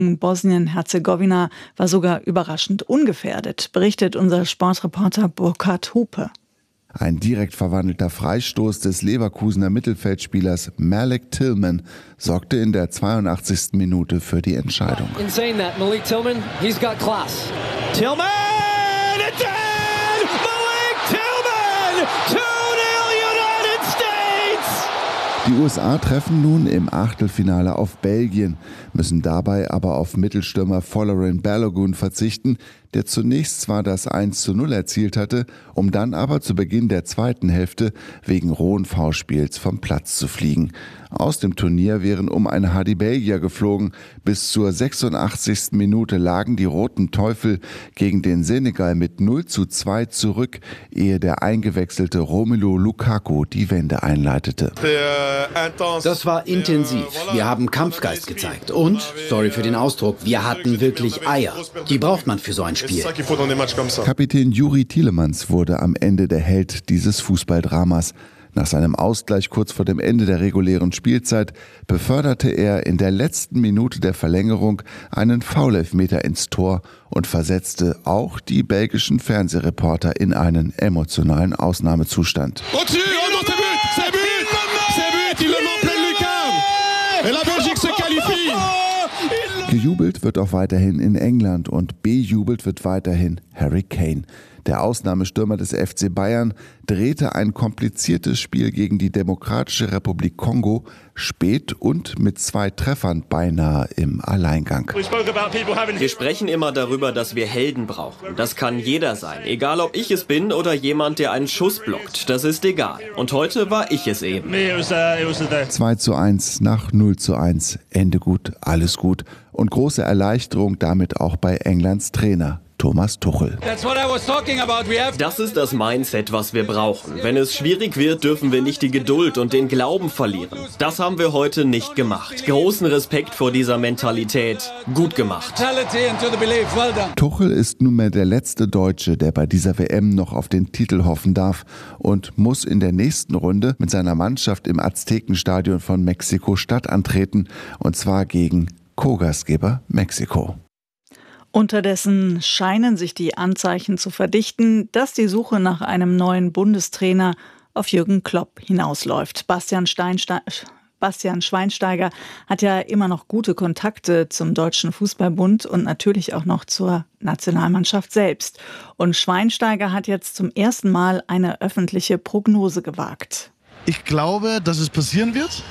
Bosnien-Herzegowina war sogar überraschend ungefährdet, berichtet unser Sportreporter Burkhard Hupe. Ein direkt verwandelter Freistoß des Leverkusener Mittelfeldspielers Malik Tillman sorgte in der 82. Minute für die Entscheidung. Insane that Malik Tillman, he's got class. Tillman! It's in! Malik Tillman! 2-0 United States! Die USA treffen nun im Achtelfinale auf Belgien, müssen dabei aber auf Mittelstürmer Folarin Balogun verzichten, der zunächst zwar das 1:0 erzielt hatte, um dann aber zu Beginn der zweiten Hälfte wegen rohen Foulspiels vom Platz zu fliegen. Aus dem Turnier wären um eine Hardy Belgier geflogen. Bis zur 86. Minute lagen die Roten Teufel gegen den Senegal mit 0:2 zurück, ehe der eingewechselte Romelu Lukaku die Wende einleitete. Das war intensiv. Wir haben Kampfgeist gezeigt. Und, sorry für den Ausdruck, wir hatten wirklich Eier. Die braucht man für so ein Spiel. Kapitän Juri Tielemans wurde am Ende der Held dieses Fußballdramas. Nach seinem Ausgleich kurz vor dem Ende der regulären Spielzeit beförderte er in der letzten Minute der Verlängerung einen Foulelfmeter ins Tor und versetzte auch die belgischen Fernsehreporter in einen emotionalen Ausnahmezustand. Gejubelt wird auch weiterhin in England und bejubelt wird weiterhin Harry Kane. Der Ausnahmestürmer des FC Bayern drehte ein kompliziertes Spiel gegen die Demokratische Republik Kongo spät und mit 2 Treffern beinahe im Alleingang. Wir sprechen immer darüber, dass wir Helden brauchen. Das kann jeder sein, egal ob ich es bin oder jemand, der einen Schuss blockt. Das ist egal. Und heute war ich es eben. 2:1 nach 0:1. Ende gut, alles gut. Und große Erleichterung damit auch bei Englands Trainer Thomas Tuchel. Das ist das Mindset, was wir brauchen. Wenn es schwierig wird, dürfen wir nicht die Geduld und den Glauben verlieren. Das haben wir heute nicht gemacht. Großen Respekt vor dieser Mentalität. Gut gemacht. Tuchel ist nunmehr der letzte Deutsche, der bei dieser WM noch auf den Titel hoffen darf und muss in der nächsten Runde mit seiner Mannschaft im Aztekenstadion von Mexiko-Stadt antreten, und zwar gegen Co-Gastgeber Mexiko. Unterdessen scheinen sich die Anzeichen zu verdichten, dass die Suche nach einem neuen Bundestrainer auf Jürgen Klopp hinausläuft. Bastian Schweinsteiger hat ja immer noch gute Kontakte zum Deutschen Fußballbund und natürlich auch noch zur Nationalmannschaft selbst. Und Schweinsteiger hat jetzt zum ersten Mal eine öffentliche Prognose gewagt. Ich glaube, dass es passieren wird.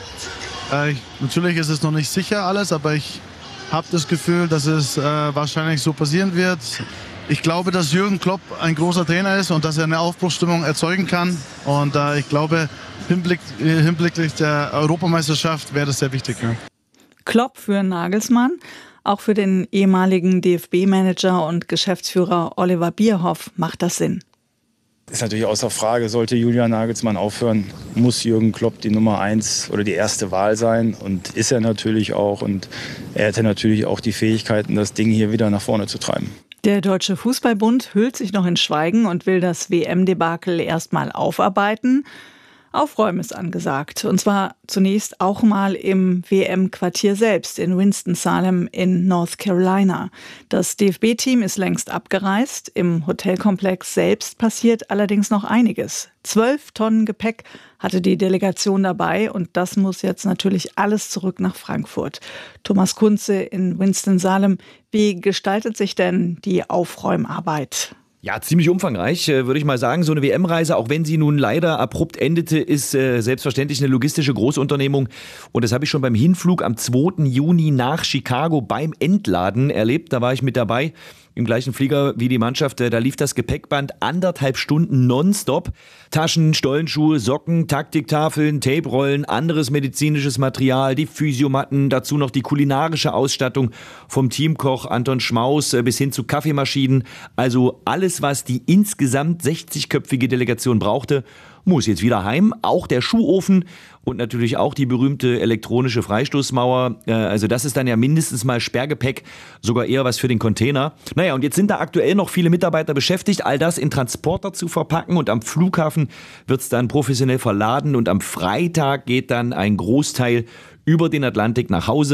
Natürlich ist es noch nicht sicher alles, aber ich habe das Gefühl, dass es wahrscheinlich so passieren wird. Ich glaube, dass Jürgen Klopp ein großer Trainer ist und dass er eine Aufbruchsstimmung erzeugen kann. Und ich glaube, hinblicklich der Europameisterschaft wäre das sehr wichtig. Ja. Klopp für Nagelsmann, auch für den ehemaligen DFB-Manager und Geschäftsführer Oliver Bierhoff macht das Sinn. Ist natürlich außer Frage, sollte Julian Nagelsmann aufhören, muss Jürgen Klopp die Nummer 1 oder die erste Wahl sein. Und ist er natürlich auch. Und er hätte natürlich auch die Fähigkeiten, das Ding hier wieder nach vorne zu treiben. Der Deutsche Fußballbund hüllt sich noch in Schweigen und will das WM-Debakel erstmal aufarbeiten. Aufräumen ist angesagt. Und zwar zunächst auch mal im WM-Quartier selbst in Winston-Salem in North Carolina. Das DFB-Team ist längst abgereist. Im Hotelkomplex selbst passiert allerdings noch einiges. 12 Tonnen Gepäck hatte die Delegation dabei und das muss jetzt natürlich alles zurück nach Frankfurt. Thomas Kunze in Winston-Salem, wie gestaltet sich denn die Aufräumarbeit? Ja, ziemlich umfangreich, würde ich mal sagen. So eine WM-Reise, auch wenn sie nun leider abrupt endete, ist selbstverständlich eine logistische Großunternehmung. Und das habe ich schon beim Hinflug am 2. Juni nach Chicago beim Entladen erlebt. Da war ich mit dabei. Im gleichen Flieger wie die Mannschaft, da lief das Gepäckband 1,5 Stunden nonstop. Taschen, Stollenschuhe, Socken, Taktiktafeln, Tape-Rollen, anderes medizinisches Material, die Physiomatten, dazu noch die kulinarische Ausstattung vom Teamkoch Anton Schmaus bis hin zu Kaffeemaschinen. Also alles, was die insgesamt 60-köpfige Delegation brauchte, muss jetzt wieder heim. Auch der Schuhofen und natürlich auch die berühmte elektronische Freistoßmauer. Also das ist dann ja mindestens mal Sperrgepäck, sogar eher was für den Container. Naja, und jetzt sind da aktuell noch viele Mitarbeiter beschäftigt, all das in Transporter zu verpacken. Und am Flughafen wird es dann professionell verladen. Und am Freitag geht dann ein Großteil über den Atlantik nach Hause.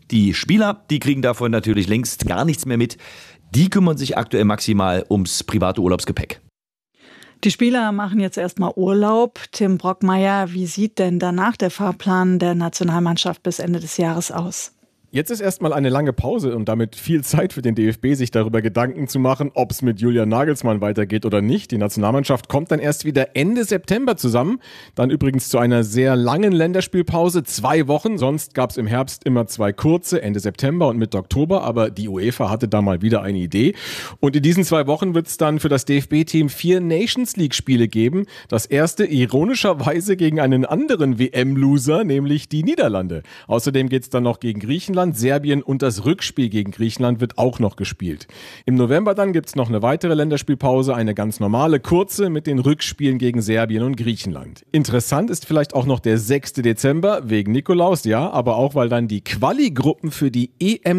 Die Spieler, die kriegen davon natürlich längst gar nichts mehr mit. Die kümmern sich aktuell maximal ums private Urlaubsgepäck. Die Spieler machen jetzt erstmal Urlaub. Tim Brockmeier, wie sieht denn danach der Fahrplan der Nationalmannschaft bis Ende des Jahres aus? Jetzt ist erstmal eine lange Pause und damit viel Zeit für den DFB, sich darüber Gedanken zu machen, ob es mit Julian Nagelsmann weitergeht oder nicht. Die Nationalmannschaft kommt dann erst wieder Ende September zusammen. Dann übrigens zu einer sehr langen Länderspielpause, 2 Wochen. Sonst gab es im Herbst immer 2 kurze, Ende September und Mitte Oktober. Aber die UEFA hatte da mal wieder eine Idee. Und in diesen 2 Wochen wird es dann für das DFB-Team 4 Nations-League-Spiele geben. Das erste ironischerweise gegen einen anderen WM-Loser, nämlich die Niederlande. Außerdem geht es dann noch gegen Griechenland, Serbien und das Rückspiel gegen Griechenland wird auch noch gespielt. Im November dann gibt es noch eine weitere Länderspielpause, eine ganz normale, kurze mit den Rückspielen gegen Serbien und Griechenland. Interessant ist vielleicht auch noch der 6. Dezember, wegen Nikolaus, ja, aber auch, weil dann die Quali-Gruppen für die EM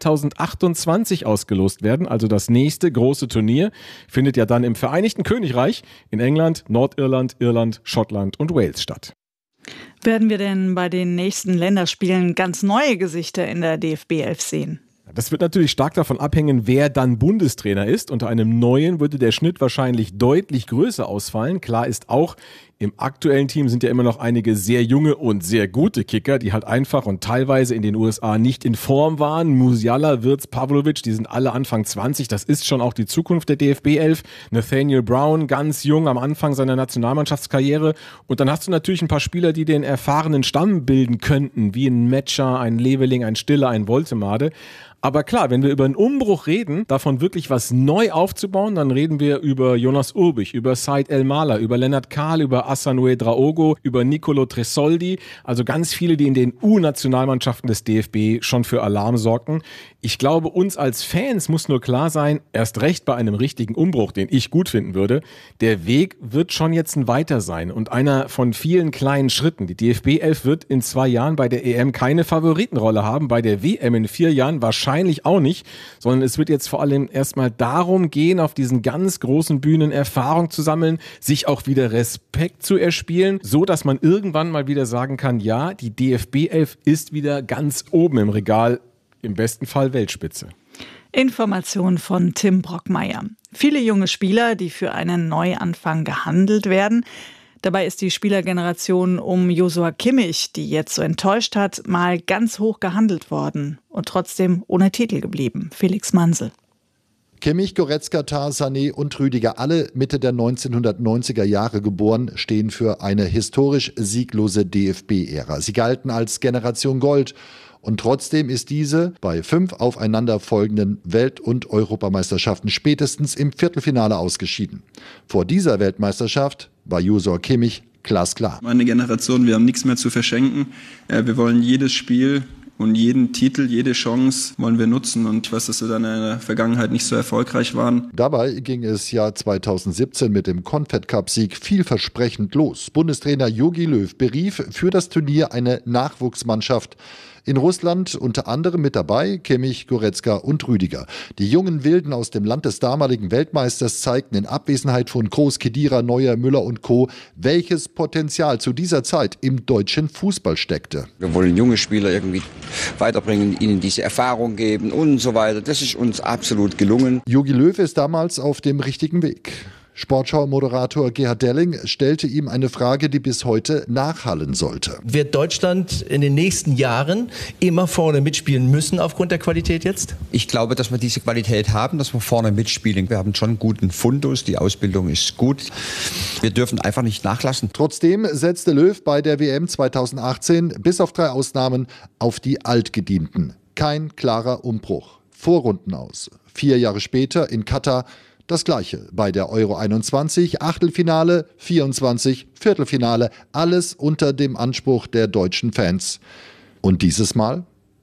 2028 ausgelost werden, also das nächste große Turnier, findet ja dann im Vereinigten Königreich, in England, Nordirland, Irland, Schottland und Wales statt. Werden wir denn bei den nächsten Länderspielen ganz neue Gesichter in der DFB 11 sehen? Das wird natürlich stark davon abhängen, wer dann Bundestrainer ist. Unter einem neuen würde der Schnitt wahrscheinlich deutlich größer ausfallen. Klar ist auch, im aktuellen Team sind ja immer noch einige sehr junge und sehr gute Kicker, die halt einfach und teilweise in den USA nicht in Form waren. Musiala, Wirtz, Pavlovic, die sind alle Anfang 20. Das ist schon auch die Zukunft der DFB 11. Nathaniel Brown, ganz jung am Anfang seiner Nationalmannschaftskarriere. Und dann hast du natürlich ein paar Spieler, die den erfahrenen Stamm bilden könnten, wie ein Metscher, ein Leveling, ein Stiller, ein Woltemade. Aber klar, wenn wir über einen Umbruch reden, davon wirklich was neu aufzubauen, dann reden wir über Jonas Urbich, über Said El-Mala, über Lennart Kahl, über Assanue Draogo, über Nicolo Tresoldi. Also ganz viele, die in den U-Nationalmannschaften des DFB schon für Alarm sorgten. Ich glaube, uns als Fans muss nur klar sein, erst recht bei einem richtigen Umbruch, den ich gut finden würde, der Weg wird schon jetzt ein weiter sein und einer von vielen kleinen Schritten. Die DFB 11 wird in 2 Jahren bei der EM keine Favoritenrolle haben, bei der WM in 4 Jahren wahrscheinlich auch nicht, sondern es wird jetzt vor allem erstmal darum gehen, auf diesen ganz großen Bühnen Erfahrung zu sammeln, sich auch wieder Respekt zu erspielen, so dass man irgendwann mal wieder sagen kann, ja, die DFB 11 ist wieder ganz oben im Regal, im besten Fall Weltspitze. Information von Tim Brockmeier. Viele junge Spieler, die für einen Neuanfang gehandelt werden. Dabei ist die Spielergeneration um Joshua Kimmich, die jetzt so enttäuscht hat, mal ganz hoch gehandelt worden und trotzdem ohne Titel geblieben. Felix Mansel. Kimmich, Goretzka, Tah, Sané und Rüdiger, alle Mitte der 1990er Jahre geboren, stehen für eine historisch sieglose DFB-Ära. Sie galten als Generation Gold. Und trotzdem ist diese bei 5 aufeinanderfolgenden Welt- und Europameisterschaften spätestens im Viertelfinale ausgeschieden. Vor dieser Weltmeisterschaft war Joshua Kimmich glasklar. Meine Generation, wir haben nichts mehr zu verschenken. Wir wollen jedes Spiel und jeden Titel, jede Chance wollen wir nutzen. Und ich weiß, dass wir dann in der Vergangenheit nicht so erfolgreich waren. Dabei ging es Jahr 2017 mit dem Confed-Cup-Sieg vielversprechend los. Bundestrainer Jogi Löw berief für das Turnier eine Nachwuchsmannschaft. In Russland unter anderem mit dabei Kimmich, Goretzka und Rüdiger. Die jungen Wilden aus dem Land des damaligen Weltmeisters zeigten in Abwesenheit von Kroos, Khedira, Neuer, Müller und Co., welches Potenzial zu dieser Zeit im deutschen Fußball steckte. Wir wollen junge Spieler irgendwie weiterbringen, ihnen diese Erfahrung geben und so weiter. Das ist uns absolut gelungen. Jogi Löw ist damals auf dem richtigen Weg. Sportschau-Moderator Gerhard Delling stellte ihm eine Frage, die bis heute nachhallen sollte. Wird Deutschland in den nächsten Jahren immer vorne mitspielen müssen aufgrund der Qualität jetzt? Ich glaube, dass wir diese Qualität haben, dass wir vorne mitspielen. Wir haben schon einen guten Fundus, die Ausbildung ist gut. Wir dürfen einfach nicht nachlassen. Trotzdem setzte Löw bei der WM 2018 bis auf 3 Ausnahmen auf die Altgedienten. Kein klarer Umbruch. Vorrunden aus. 4 Jahre später in Katar das Gleiche bei der Euro 21, Achtelfinale, 24, Viertelfinale, alles unter dem Anspruch der deutschen Fans. Und dieses Mal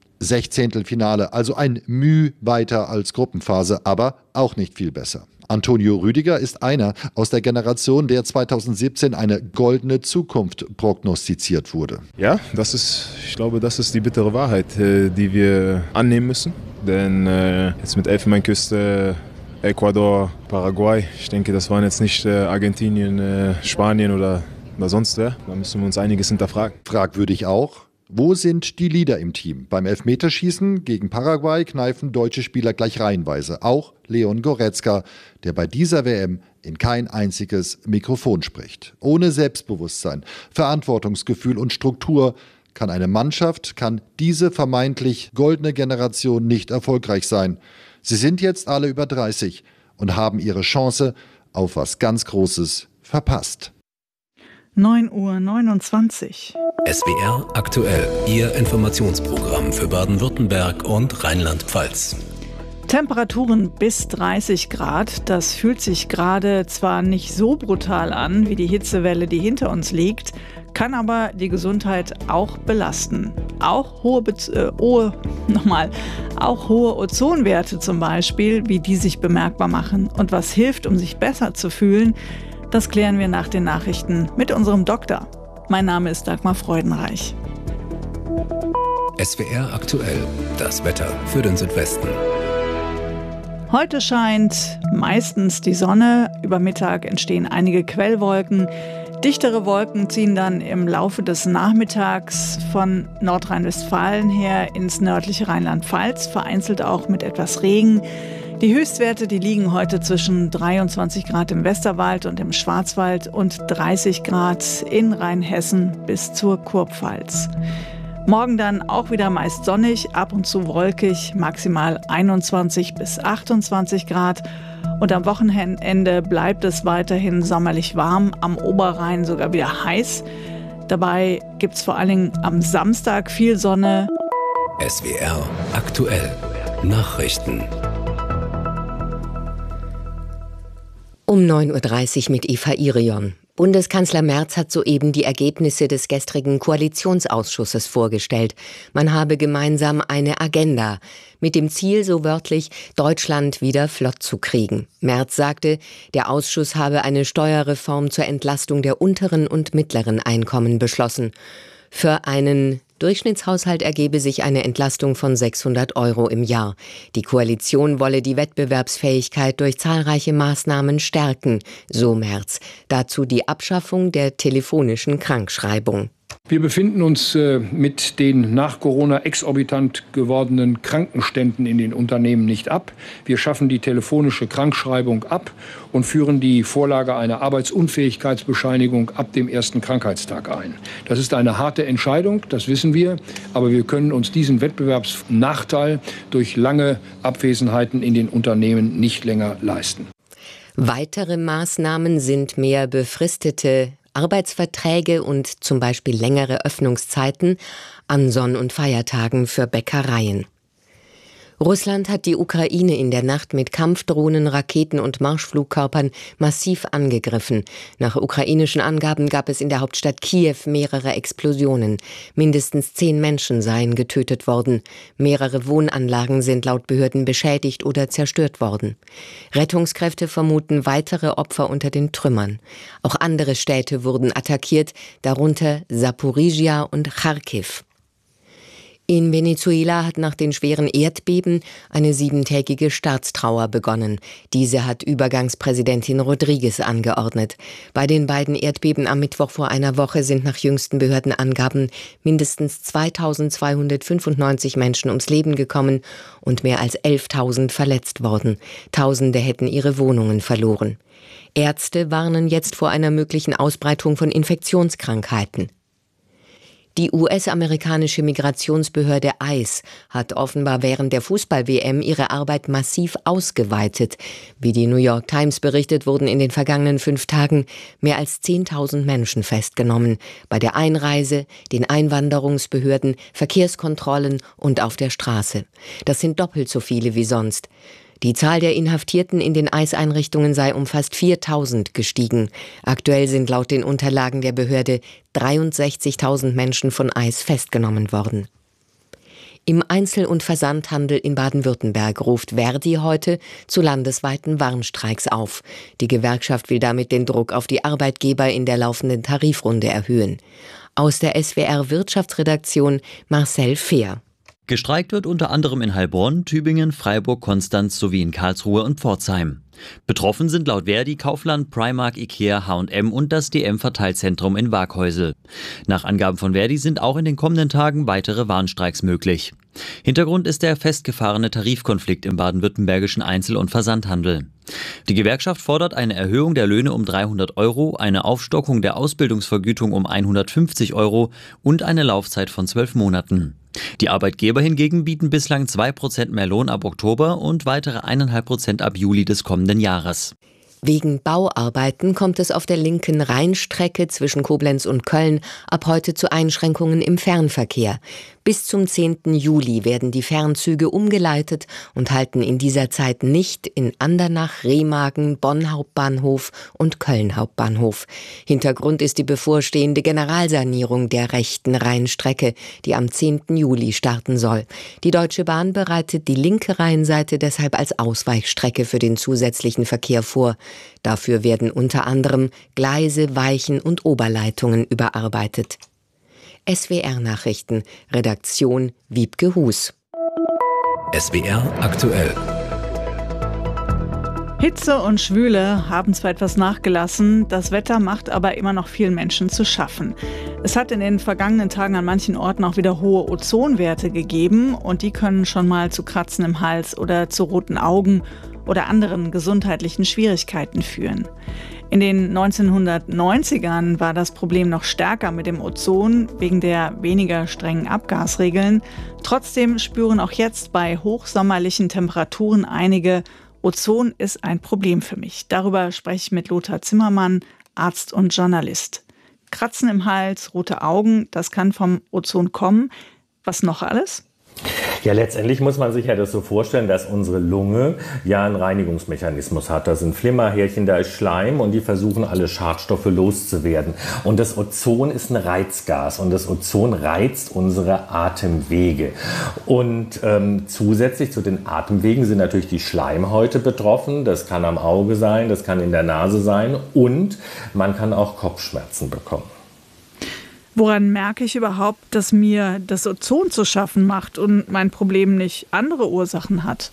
16. also ein Müh weiter als Gruppenphase, aber auch nicht viel besser. Antonio Rüdiger ist einer aus der Generation, der 2017 eine goldene Zukunft prognostiziert wurde. Ja, ich glaube, das ist die bittere Wahrheit, die wir annehmen müssen. Denn jetzt mit Elfenbeinküste, Ecuador, Paraguay. Ich denke, das waren jetzt nicht Argentinien, Spanien oder sonst wer. Da müssen wir uns einiges hinterfragen. Fragwürdig auch, Wo sind die Leader im Team? Beim Elfmeterschießen gegen Paraguay kneifen deutsche Spieler gleich reihenweise. Auch Leon Goretzka, der bei dieser WM in kein einziges Mikrofon spricht. Ohne Selbstbewusstsein, Verantwortungsgefühl und Struktur kann eine Mannschaft, kann diese vermeintlich goldene Generation nicht erfolgreich sein. Sie sind jetzt alle über 30 und haben ihre Chance auf was ganz Großes verpasst. 9:29 Uhr. SWR aktuell, Ihr Informationsprogramm für Baden-Württemberg und Rheinland-Pfalz. Temperaturen bis 30 Grad. Das fühlt sich gerade zwar nicht so brutal an wie die Hitzewelle, die hinter uns liegt, kann aber die Gesundheit auch belasten. Auch hohe Ozonwerte zum Beispiel, wie die sich bemerkbar machen und was hilft, um sich besser zu fühlen, das klären wir nach den Nachrichten mit unserem Doktor. Mein Name ist Dagmar Freudenreich. SWR aktuell, das Wetter für den Südwesten. Heute scheint meistens die Sonne. Über Mittag entstehen einige Quellwolken. Dichtere Wolken ziehen dann im Laufe des Nachmittags von Nordrhein-Westfalen her ins nördliche Rheinland-Pfalz, vereinzelt auch mit etwas Regen. Die Höchstwerte, die liegen heute zwischen 23 Grad im Westerwald und im Schwarzwald und 30 Grad in Rheinhessen bis zur Kurpfalz. Morgen dann auch wieder meist sonnig, ab und zu wolkig, maximal 21 bis 28 Grad. Und am Wochenende bleibt es weiterhin sommerlich warm, am Oberrhein sogar wieder heiß. Dabei gibt es vor allen Dingen am Samstag viel Sonne. SWR aktuell, Nachrichten. Um 9:30 Uhr mit Eva Irion. Bundeskanzler Merz hat soeben die Ergebnisse des gestrigen Koalitionsausschusses vorgestellt. Man habe gemeinsam eine Agenda mit dem Ziel, so wörtlich, Deutschland wieder flott zu kriegen. Merz sagte, der Ausschuss habe eine Steuerreform zur Entlastung der unteren und mittleren Einkommen beschlossen. Für einen Durchschnittshaushalt ergebe sich eine Entlastung von 600 € im Jahr. Die Koalition wolle die Wettbewerbsfähigkeit durch zahlreiche Maßnahmen stärken, so Merz. Dazu die Abschaffung der telefonischen Krankschreibung. Wir befinden uns mit den nach Corona exorbitant gewordenen Krankenständen in den Unternehmen nicht ab. Wir schaffen die telefonische Krankschreibung ab und führen die Vorlage einer Arbeitsunfähigkeitsbescheinigung ab dem ersten Krankheitstag ein. Das ist eine harte Entscheidung, das wissen wir, aber wir können uns diesen Wettbewerbsnachteil durch lange Abwesenheiten in den Unternehmen nicht länger leisten. Weitere Maßnahmen sind mehr befristete Arbeitsverträge und zum Beispiel längere Öffnungszeiten an Sonn- und Feiertagen für Bäckereien. Russland hat die Ukraine in der Nacht mit Kampfdrohnen, Raketen und Marschflugkörpern massiv angegriffen. Nach ukrainischen Angaben gab es in der Hauptstadt Kiew mehrere Explosionen. Mindestens 10 Menschen seien getötet worden. Mehrere Wohnanlagen sind laut Behörden beschädigt oder zerstört worden. Rettungskräfte vermuten weitere Opfer unter den Trümmern. Auch andere Städte wurden attackiert, darunter Saporizhia und Charkiw. In Venezuela hat nach den schweren Erdbeben eine 7-tägige Staatstrauer begonnen. Diese hat Übergangspräsidentin Rodriguez angeordnet. Bei den beiden Erdbeben am Mittwoch vor einer Woche sind nach jüngsten Behördenangaben mindestens 2.295 Menschen ums Leben gekommen und mehr als 11.000 verletzt worden. Tausende hätten ihre Wohnungen verloren. Ärzte warnen jetzt vor einer möglichen Ausbreitung von Infektionskrankheiten. Die US-amerikanische Migrationsbehörde ICE hat offenbar während der Fußball-WM ihre Arbeit massiv ausgeweitet. Wie die New York Times berichtet, wurden in den vergangenen 5 Tagen mehr als 10.000 Menschen festgenommen. Bei der Einreise, den Einwanderungsbehörden, Verkehrskontrollen und auf der Straße. Das sind doppelt so viele wie sonst. Die Zahl der Inhaftierten in den ICE-Einrichtungen sei um fast 4.000 gestiegen. Aktuell sind laut den Unterlagen der Behörde 63.000 Menschen von ICE festgenommen worden. Im Einzel- und Versandhandel in Baden-Württemberg ruft Verdi heute zu landesweiten Warnstreiks auf. Die Gewerkschaft will damit den Druck auf die Arbeitgeber in der laufenden Tarifrunde erhöhen. Aus der SWR Wirtschaftsredaktion Marcel Fehr. Gestreikt wird unter anderem in Heilbronn, Tübingen, Freiburg, Konstanz sowie in Karlsruhe und Pforzheim. Betroffen sind laut Verdi Kaufland, Primark, Ikea, H&M und das DM-Verteilzentrum in Waghäusel. Nach Angaben von Verdi sind auch in den kommenden Tagen weitere Warnstreiks möglich. Hintergrund ist der festgefahrene Tarifkonflikt im baden-württembergischen Einzel- und Versandhandel. Die Gewerkschaft fordert eine Erhöhung der Löhne um 300 €, eine Aufstockung der Ausbildungsvergütung um 150 € und eine Laufzeit von 12 Monaten. Die Arbeitgeber hingegen bieten bislang 2% mehr Lohn ab Oktober und weitere 1,5% ab Juli des kommenden Jahres. Wegen Bauarbeiten kommt es auf der linken Rheinstrecke zwischen Koblenz und Köln ab heute zu Einschränkungen im Fernverkehr. Bis zum 10. Juli werden die Fernzüge umgeleitet und halten in dieser Zeit nicht in Andernach, Remagen, Bonn Hauptbahnhof und Köln Hauptbahnhof. Hintergrund ist die bevorstehende Generalsanierung der rechten Rheinstrecke, die am 10. Juli starten soll. Die Deutsche Bahn bereitet die linke Rheinseite deshalb als Ausweichstrecke für den zusätzlichen Verkehr vor. Dafür werden unter anderem Gleise, Weichen und Oberleitungen überarbeitet. SWR-Nachrichten, Redaktion Wiebke Hus. SWR aktuell. Hitze und Schwüle haben zwar etwas nachgelassen, das Wetter macht aber immer noch vielen Menschen zu schaffen. Es hat in den vergangenen Tagen an manchen Orten auch wieder hohe Ozonwerte gegeben und die können schon mal zu Kratzen im Hals oder zu roten Augen oder anderen gesundheitlichen Schwierigkeiten führen. In den 1990ern war das Problem noch stärker mit dem Ozon wegen der weniger strengen Abgasregeln. Trotzdem spüren auch jetzt bei hochsommerlichen Temperaturen einige, Ozon ist ein Problem für mich. Darüber spreche ich mit Lothar Zimmermann, Arzt und Journalist. Kratzen im Hals, rote Augen, das kann vom Ozon kommen. Was noch alles? Ja, letztendlich muss man sich ja das so vorstellen, dass unsere Lunge ja einen Reinigungsmechanismus hat. Da sind Flimmerhärchen, da ist Schleim und die versuchen alle Schadstoffe loszuwerden. Und das Ozon ist ein Reizgas und das Ozon reizt unsere Atemwege. Und zusätzlich zu den Atemwegen sind natürlich die Schleimhäute betroffen. Das kann am Auge sein, das kann in der Nase sein und man kann auch Kopfschmerzen bekommen. Woran merke ich überhaupt, dass mir das Ozon zu schaffen macht und mein Problem nicht andere Ursachen hat?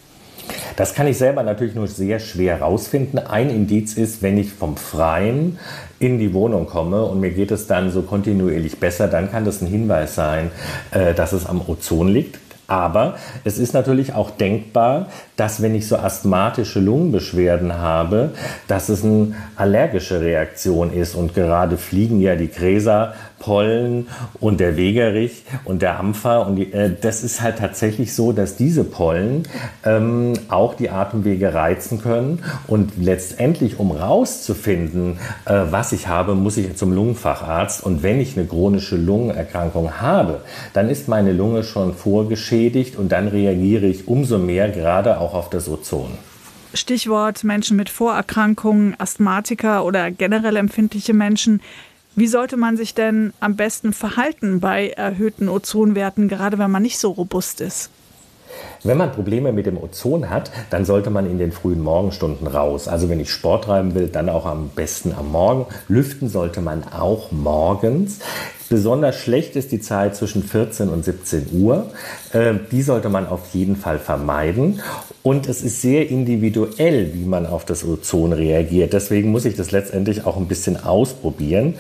Das kann ich selber natürlich nur sehr schwer rausfinden. Ein Indiz ist, wenn ich vom Freien in die Wohnung komme und mir geht es dann so kontinuierlich besser, dann kann das ein Hinweis sein, dass es am Ozon liegt. Aber es ist natürlich auch denkbar, dass wenn ich so asthmatische Lungenbeschwerden habe, dass es eine allergische Reaktion ist. Und gerade fliegen ja die Gräserpollen und der Wegerich und der Ampfer. Und das ist halt tatsächlich so, dass diese Pollen auch die Atemwege reizen können. Und letztendlich, um rauszufinden, was ich habe, muss ich zum Lungenfacharzt. Und wenn ich eine chronische Lungenerkrankung habe, dann ist meine Lunge schon vorgeschädigt und dann reagiere ich umso mehr gerade auch auf das Ozon. Stichwort Menschen mit Vorerkrankungen, Asthmatiker oder generell empfindliche Menschen. Wie sollte man sich denn am besten verhalten bei erhöhten Ozonwerten, gerade wenn man nicht so robust ist? Wenn man Probleme mit dem Ozon hat, dann sollte man in den frühen Morgenstunden raus. Also wenn ich Sport treiben will, dann auch am besten am Morgen. Lüften sollte man auch morgens. Besonders schlecht ist die Zeit zwischen 14 und 17 Uhr. Die sollte man auf jeden Fall vermeiden. Und es ist sehr individuell, wie man auf das Ozon reagiert. Deswegen muss ich das letztendlich auch ein bisschen ausprobieren,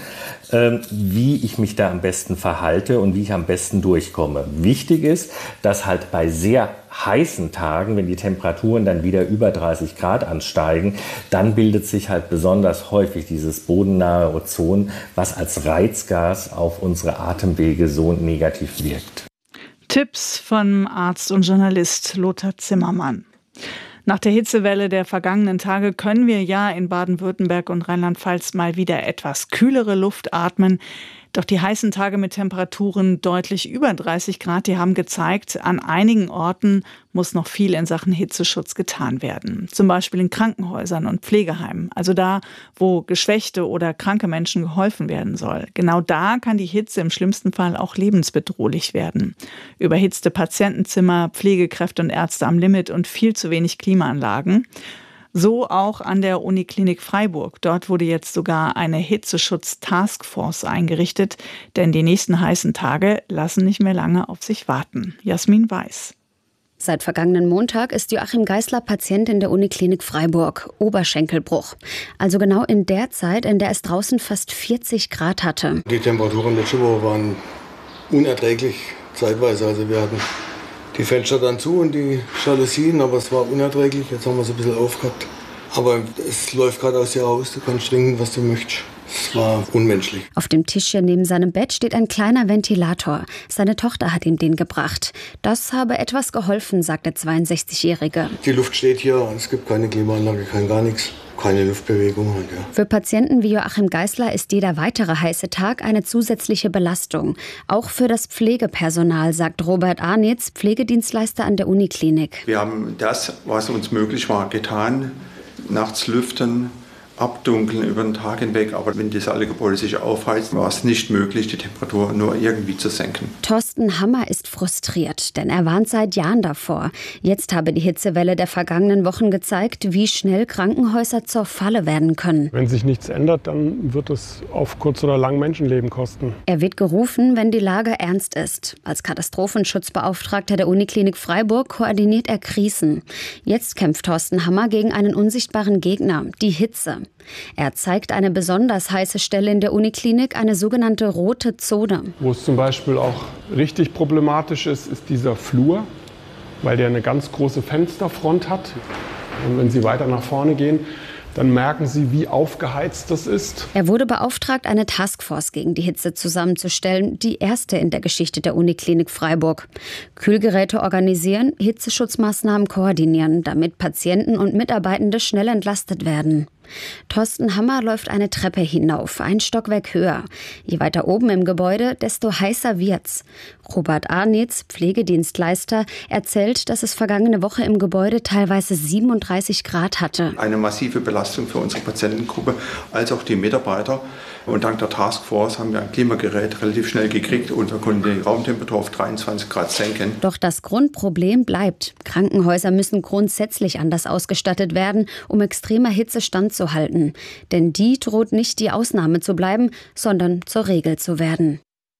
wie ich mich da am besten verhalte und wie ich am besten durchkomme. Wichtig ist, dass halt bei sehr heißen Tagen, wenn die Temperaturen dann wieder über 30 Grad ansteigen, dann bildet sich halt besonders häufig dieses bodennahe Ozon, was als Reizgas auf unsere Atemwege so negativ wirkt. Tipps von Arzt und Journalist Lothar Zimmermann. Nach der Hitzewelle der vergangenen Tage können wir ja in Baden-Württemberg und Rheinland-Pfalz mal wieder etwas kühlere Luft atmen. Doch die heißen Tage mit Temperaturen deutlich über 30 Grad, die haben gezeigt, an einigen Orten muss noch viel in Sachen Hitzeschutz getan werden. Zum Beispiel in Krankenhäusern und Pflegeheimen, also da, wo geschwächte oder kranke Menschen geholfen werden soll. Genau da kann die Hitze im schlimmsten Fall auch lebensbedrohlich werden. Überhitzte Patientenzimmer, Pflegekräfte und Ärzte am Limit und viel zu wenig Klimaanlagen. So auch an der Uniklinik Freiburg. Dort wurde jetzt sogar eine Hitzeschutz-Taskforce eingerichtet, denn die nächsten heißen Tage lassen nicht mehr lange auf sich warten. Jasmin Weiß. Seit vergangenen Montag ist Joachim Geisler Patient in der Uniklinik Freiburg, Oberschenkelbruch. Also genau in der Zeit, in der es draußen fast 40 Grad hatte. Die Temperaturen letzte Woche waren unerträglich zeitweise. Also wir hatten die Fenster dann zu und die Jalousien, aber es war unerträglich. Jetzt haben wir es ein bisschen aufgehabt. Aber es läuft gerade aus dir raus, du kannst trinken, was du möchtest. Es war unmenschlich. Auf dem Tischchen neben seinem Bett steht ein kleiner Ventilator. Seine Tochter hat ihm den gebracht. Das habe etwas geholfen, sagt der 62-Jährige. Die Luft steht hier, es gibt keine Klimaanlage, kein gar nichts. Keine Luftbewegung halt, ja. Für Patienten wie Joachim Geisler ist jeder weitere heiße Tag eine zusätzliche Belastung. Auch für das Pflegepersonal, sagt Robert Arnitz, Pflegedienstleister an der Uniklinik. Wir haben das, was uns möglich war, getan. Nachts lüften, abdunkeln über den Tag hinweg. Aber wenn diese alle Gebäude sich aufheizen, war es nicht möglich, die Temperatur nur irgendwie zu senken. Thorsten Hammer ist frustriert, denn er warnt seit Jahren davor. Jetzt habe die Hitzewelle der vergangenen Wochen gezeigt, wie schnell Krankenhäuser zur Falle werden können. Wenn sich nichts ändert, dann wird es auf kurz oder lang Menschenleben kosten. Er wird gerufen, wenn die Lage ernst ist. Als Katastrophenschutzbeauftragter der Uniklinik Freiburg koordiniert er Krisen. Jetzt kämpft Thorsten Hammer gegen einen unsichtbaren Gegner, die Hitze. Er zeigt eine besonders heiße Stelle in der Uniklinik, eine sogenannte rote Zone. Wo es zum Beispiel auch richtig problematisch ist, ist dieser Flur, weil der eine ganz große Fensterfront hat. Und wenn Sie weiter nach vorne gehen, dann merken Sie, wie aufgeheizt das ist. Er wurde beauftragt, eine Taskforce gegen die Hitze zusammenzustellen, die erste in der Geschichte der Uniklinik Freiburg. Kühlgeräte organisieren, Hitzeschutzmaßnahmen koordinieren, damit Patienten und Mitarbeitende schnell entlastet werden. Thorsten Hammer läuft eine Treppe hinauf, ein Stockwerk höher. Je weiter oben im Gebäude, desto heißer wird's. Robert Arnitz, Pflegedienstleister, erzählt, dass es vergangene Woche im Gebäude teilweise 37 Grad hatte. Eine massive Belastung für unsere Patientengruppe als auch die Mitarbeiter. Und dank der Taskforce haben wir ein Klimagerät relativ schnell gekriegt und wir konnten die Raumtemperatur auf 23 Grad senken. Doch das Grundproblem bleibt. Krankenhäuser müssen grundsätzlich anders ausgestattet werden, um extremer Hitze standzuhalten. Denn die droht nicht die Ausnahme zu bleiben, sondern zur Regel zu werden.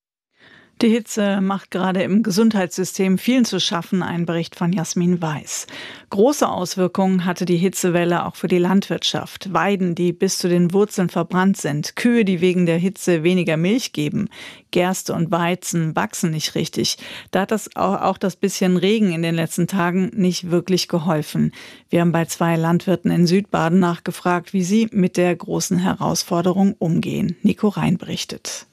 Die Hitze macht gerade im Gesundheitssystem vielen zu schaffen, ein Bericht von Jasmin Weiß. Große Auswirkungen hatte die Hitzewelle auch für die Landwirtschaft. Weiden, die bis zu den Wurzeln verbrannt sind, Kühe, die wegen der Hitze weniger Milch geben, Gerste und Weizen wachsen nicht richtig. Da hat auch das bisschen Regen in den letzten Tagen nicht wirklich geholfen. Wir haben bei 2 Landwirten in Südbaden nachgefragt, wie sie mit der großen Herausforderung umgehen. Nico Rhein berichtet.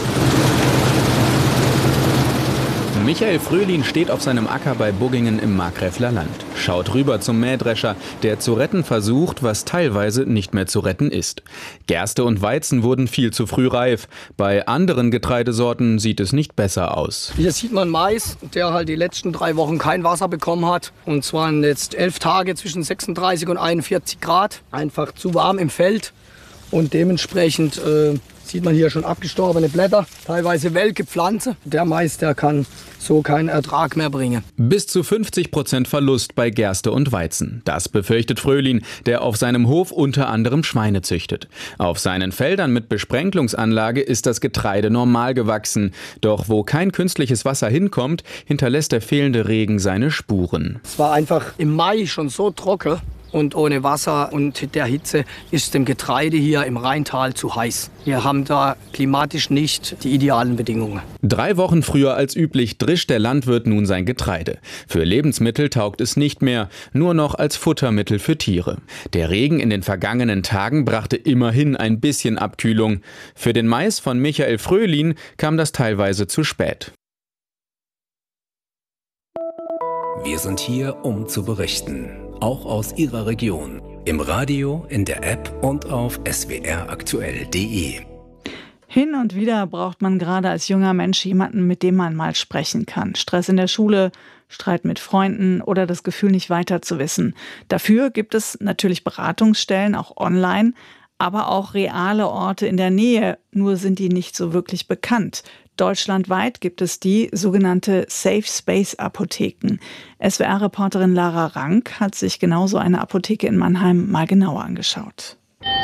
Michael Fröhlin steht auf seinem Acker bei Buggingen im Markgräfler Land. Schaut rüber zum Mähdrescher, der zu retten versucht, was teilweise nicht mehr zu retten ist. Gerste und Weizen wurden viel zu früh reif. Bei anderen Getreidesorten sieht es nicht besser aus. Hier sieht man Mais, der halt die letzten 3 Wochen kein Wasser bekommen hat. Und zwar jetzt 11 Tage zwischen 36 und 41 Grad. Einfach zu warm im Feld. Und dementsprechend sieht man hier schon abgestorbene Blätter, teilweise welke Pflanze. Der Mais, der kann so keinen Ertrag mehr bringen. Bis zu 50% Verlust bei Gerste und Weizen. Das befürchtet Fröhlin, der auf seinem Hof unter anderem Schweine züchtet. Auf seinen Feldern mit Besprenkelungsanlage ist das Getreide normal gewachsen. Doch wo kein künstliches Wasser hinkommt, hinterlässt der fehlende Regen seine Spuren. Es war einfach im Mai schon so trocken. Und ohne Wasser und der Hitze ist dem Getreide hier im Rheintal zu heiß. Wir haben da klimatisch nicht die idealen Bedingungen. 3 Wochen früher als üblich drischt der Landwirt nun sein Getreide. Für Lebensmittel taugt es nicht mehr, nur noch als Futtermittel für Tiere. Der Regen in den vergangenen Tagen brachte immerhin ein bisschen Abkühlung. Für den Mais von Michael Fröhlin kam das teilweise zu spät. Wir sind hier, um zu berichten. Auch aus Ihrer Region. Im Radio, in der App und auf swraktuell.de. Hin und wieder braucht man gerade als junger Mensch jemanden, mit dem man mal sprechen kann. Stress in der Schule, Streit mit Freunden oder das Gefühl, nicht weiter zu wissen. Dafür gibt es natürlich Beratungsstellen, auch online, aber auch reale Orte in der Nähe, nur sind die nicht so wirklich bekannt. Deutschlandweit gibt es die sogenannte Safe Space Apotheken. SWR-Reporterin Lara Rank hat sich genau so eine Apotheke in Mannheim mal genauer angeschaut.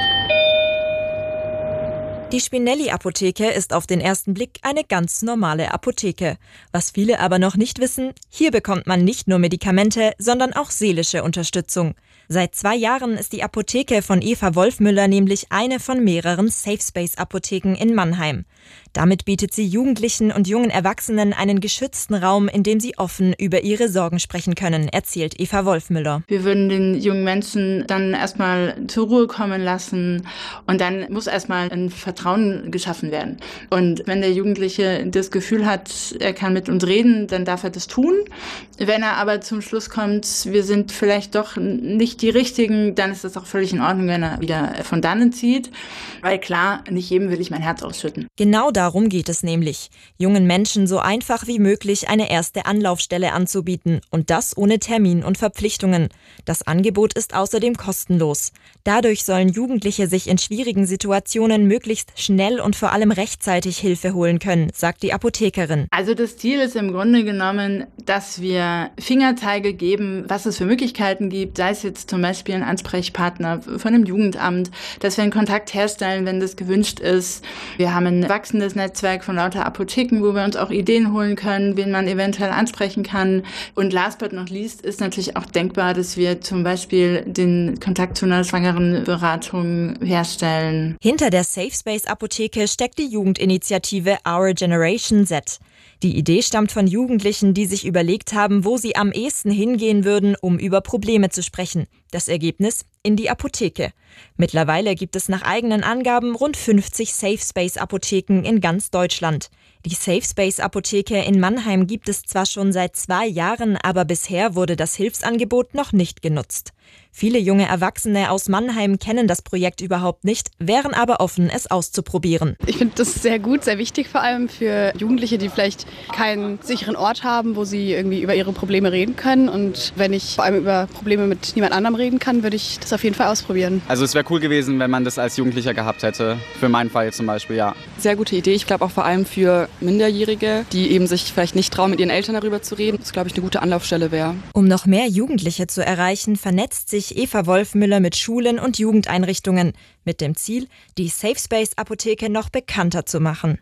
Die Spinelli-Apotheke ist auf den ersten Blick eine ganz normale Apotheke. Was viele aber noch nicht wissen, hier bekommt man nicht nur Medikamente, sondern auch seelische Unterstützung. Seit 2 Jahren ist die Apotheke von Eva Wolfmüller nämlich eine von mehreren Safe-Space-Apotheken in Mannheim. Damit bietet sie Jugendlichen und jungen Erwachsenen einen geschützten Raum, in dem sie offen über ihre Sorgen sprechen können, erzählt Eva Wolfmüller. Wir würden den jungen Menschen dann erstmal zur Ruhe kommen lassen und dann muss erstmal ein Vertrauen geschaffen werden. Und wenn der Jugendliche das Gefühl hat, er kann mit uns reden, dann darf er das tun. Wenn er aber zum Schluss kommt, wir sind vielleicht doch nicht die Richtigen, dann ist das auch völlig in Ordnung, wenn er wieder von dannen zieht. Weil klar, nicht jedem will ich mein Herz ausschütten. Genau darum geht es nämlich, jungen Menschen so einfach wie möglich eine erste Anlaufstelle anzubieten und das ohne Termin und Verpflichtungen. Das Angebot ist außerdem kostenlos. Dadurch sollen Jugendliche sich in schwierigen Situationen möglichst schnell und vor allem rechtzeitig Hilfe holen können, sagt die Apothekerin. Also das Ziel ist im Grunde genommen, dass wir Fingerzeige geben, was es für Möglichkeiten gibt, sei es jetzt zum Beispiel ein Ansprechpartner von einem Jugendamt, dass wir einen Kontakt herstellen, wenn das gewünscht ist. Wir haben ein wachsendes Netzwerk von lauter Apotheken, wo wir uns auch Ideen holen können, wen man eventuell ansprechen kann. Und last but not least ist natürlich auch denkbar, dass wir zum Beispiel den Kontakt zu einer Schwangerenberatung herstellen. Hinter der Safe Space Apotheke steckt die Jugendinitiative Our Generation Z. Die Idee stammt von Jugendlichen, die sich überlegt haben, wo sie am ehesten hingehen würden, um über Probleme zu sprechen. Das Ergebnis? In die Apotheke. Mittlerweile gibt es nach eigenen Angaben rund 50 Safe Space Apotheken in ganz Deutschland. Die Safe Space Apotheke in Mannheim gibt es zwar schon seit 2 Jahren, aber bisher wurde das Hilfsangebot noch nicht genutzt. Viele junge Erwachsene aus Mannheim kennen das Projekt überhaupt nicht, wären aber offen, es auszuprobieren. Ich finde das sehr gut, sehr wichtig, vor allem für Jugendliche, die vielleicht keinen sicheren Ort haben, wo sie irgendwie über ihre Probleme reden können. Und wenn ich vor allem über Probleme mit niemand anderem reden kann, würde ich das auf jeden Fall ausprobieren. Also es wäre cool gewesen, wenn man das als Jugendlicher gehabt hätte. Für meinen Fall zum Beispiel, ja. Sehr gute Idee. Ich glaube auch vor allem für Minderjährige, die eben sich vielleicht nicht trauen, mit ihren Eltern darüber zu reden. Das, glaube ich, eine gute Anlaufstelle wäre. Um noch mehr Jugendliche zu erreichen, vernetzt sich Eva Wolfmüller mit Schulen und Jugendeinrichtungen mit dem Ziel, die Safe Space Apotheke noch bekannter zu machen.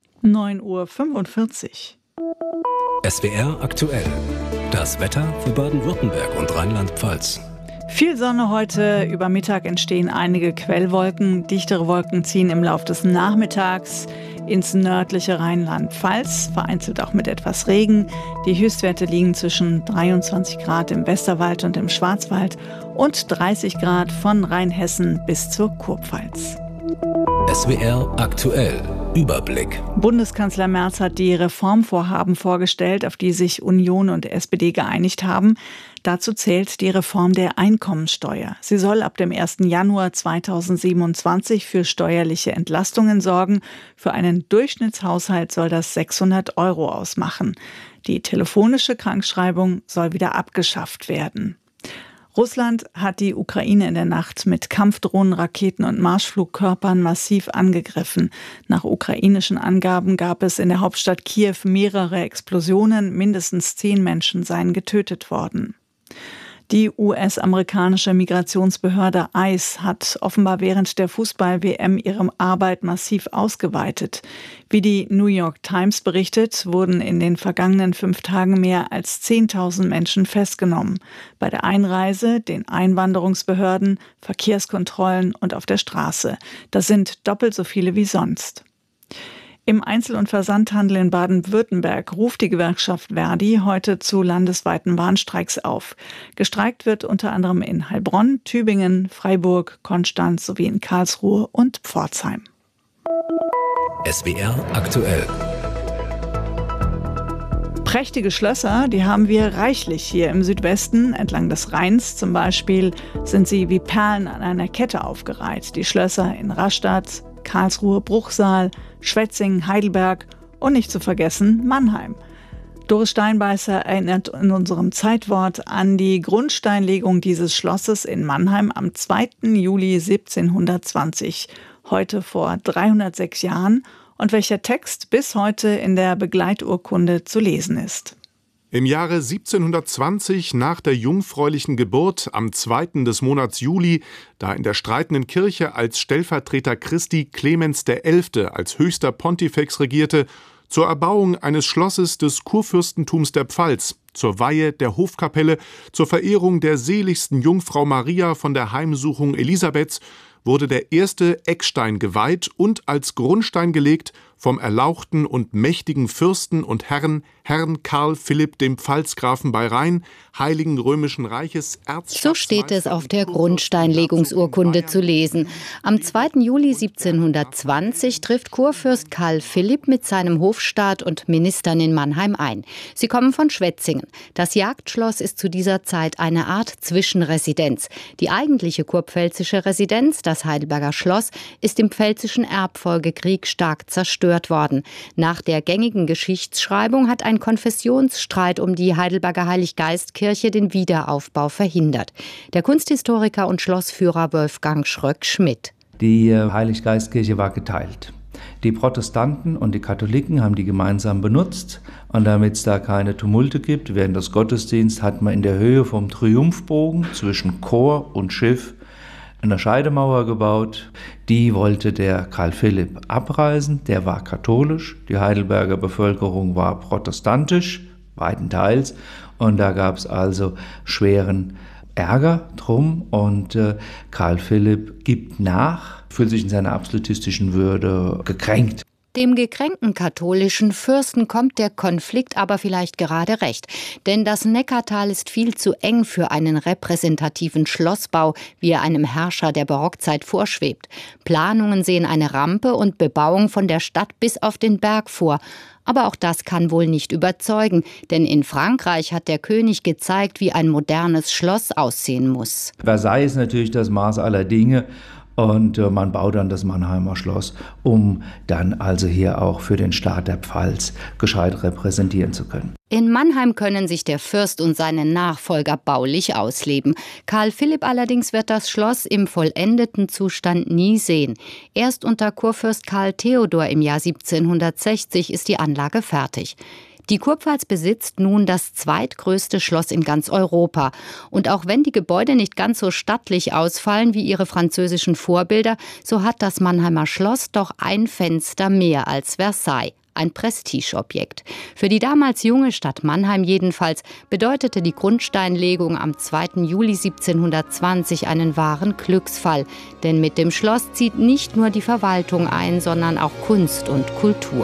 9:45 Uhr. SWR aktuell. Das Wetter für Baden-Württemberg und Rheinland-Pfalz. Viel Sonne heute, über Mittag entstehen einige Quellwolken. Dichtere Wolken ziehen im Laufe des Nachmittags ins nördliche Rheinland-Pfalz, vereinzelt auch mit etwas Regen. Die Höchstwerte liegen zwischen 23 Grad im Westerwald und im Schwarzwald und 30 Grad von Rheinhessen bis zur Kurpfalz. SWR aktuell. Überblick. Bundeskanzler Merz hat die Reformvorhaben vorgestellt, auf die sich Union und SPD geeinigt haben. Dazu zählt die Reform der Einkommensteuer. Sie soll ab dem 1. Januar 2027 für steuerliche Entlastungen sorgen. Für einen Durchschnittshaushalt soll das 600 € ausmachen. Die telefonische Krankschreibung soll wieder abgeschafft werden. Russland hat die Ukraine in der Nacht mit Kampfdrohnen, Raketen und Marschflugkörpern massiv angegriffen. Nach ukrainischen Angaben gab es in der Hauptstadt Kiew mehrere Explosionen. Mindestens 10 Menschen seien getötet worden. Die US-amerikanische Migrationsbehörde ICE hat offenbar während der Fußball-WM ihre Arbeit massiv ausgeweitet. Wie die New York Times berichtet, wurden in den vergangenen 5 Tagen mehr als 10.000 Menschen festgenommen. Bei der Einreise, den Einwanderungsbehörden, Verkehrskontrollen und auf der Straße. Das sind doppelt so viele wie sonst. Im Einzel- und Versandhandel in Baden-Württemberg ruft die Gewerkschaft ver.di heute zu landesweiten Warnstreiks auf. Gestreikt wird unter anderem in Heilbronn, Tübingen, Freiburg, Konstanz sowie in Karlsruhe und Pforzheim. SWR aktuell. Prächtige Schlösser, die haben wir reichlich hier im Südwesten. Entlang des Rheins zum Beispiel sind sie wie Perlen an einer Kette aufgereiht. Die Schlösser in Rastatt, Karlsruhe, Bruchsal, Schwetzingen, Heidelberg und nicht zu vergessen Mannheim. Doris Steinbeißer erinnert in unserem Zeitwort an die Grundsteinlegung dieses Schlosses in Mannheim am 2. Juli 1720, heute vor 306 Jahren. und welcher Text bis heute in der Begleiturkunde zu lesen ist. Im Jahre 1720 nach der jungfräulichen Geburt am 2. des Monats Juli, da in der streitenden Kirche als Stellvertreter Christi Clemens XI. Als höchster Pontifex regierte, zur Erbauung eines Schlosses des Kurfürstentums der Pfalz, zur Weihe der Hofkapelle, zur Verehrung der seligsten Jungfrau Maria von der Heimsuchung Elisabeths, wurde der erste Eckstein geweiht und als Grundstein gelegt vom erlauchten und mächtigen Fürsten und Herrn Karl Philipp dem Pfalzgrafen bei Rhein, Heiligen Römischen Reiches Erzschatzmeister. So steht es auf der Grundsteinlegungsurkunde zu lesen. Am 2. Juli 1720 trifft Kurfürst Karl Philipp mit seinem Hofstaat und Ministern in Mannheim ein. Sie kommen von Schwetzingen. Das Jagdschloss ist zu dieser Zeit eine Art Zwischenresidenz. Die eigentliche kurpfälzische Residenz, das Heidelberger Schloss, ist im Pfälzischen Erbfolgekrieg stark zerstört worden. Nach der gängigen Geschichtsschreibung hat ein Konfessionsstreit um die Heidelberger Heiliggeistkirche den Wiederaufbau verhindert. Der Kunsthistoriker und Schlossführer Wolfgang Schröck-Schmidt. Die Heiliggeistkirche war geteilt. Die Protestanten und die Katholiken haben die gemeinsam benutzt. Und damit es da keine Tumulte gibt, während des Gottesdienstes hat man in der Höhe vom Triumphbogen zwischen Chor und Schiff eine Scheidemauer gebaut. Die wollte der Karl Philipp abreißen. Der war katholisch. Die Heidelberger Bevölkerung war protestantisch, weitenteils. Und da gab es also schweren Ärger drum. Und Karl Philipp gibt nach, fühlt sich in seiner absolutistischen Würde gekränkt. Dem gekränkten katholischen Fürsten kommt der Konflikt aber vielleicht gerade recht. Denn das Neckartal ist viel zu eng für einen repräsentativen Schlossbau, wie er einem Herrscher der Barockzeit vorschwebt. Planungen sehen eine Rampe und Bebauung von der Stadt bis auf den Berg vor. Aber auch das kann wohl nicht überzeugen, denn in Frankreich hat der König gezeigt, wie ein modernes Schloss aussehen muss. Versailles ist natürlich das Maß aller Dinge. Und man baut dann das Mannheimer Schloss, um dann also hier auch für den Staat der Pfalz gescheit repräsentieren zu können. In Mannheim können sich der Fürst und seine Nachfolger baulich ausleben. Karl Philipp allerdings wird das Schloss im vollendeten Zustand nie sehen. Erst unter Kurfürst Karl Theodor im Jahr 1760 ist die Anlage fertig. Die Kurpfalz besitzt nun das zweitgrößte Schloss in ganz Europa. Und auch wenn die Gebäude nicht ganz so stattlich ausfallen wie ihre französischen Vorbilder, so hat das Mannheimer Schloss doch ein Fenster mehr als Versailles. Ein Prestigeobjekt. Für die damals junge Stadt Mannheim jedenfalls bedeutete die Grundsteinlegung am 2. Juli 1720 einen wahren Glücksfall. Denn mit dem Schloss zieht nicht nur die Verwaltung ein, sondern auch Kunst und Kultur.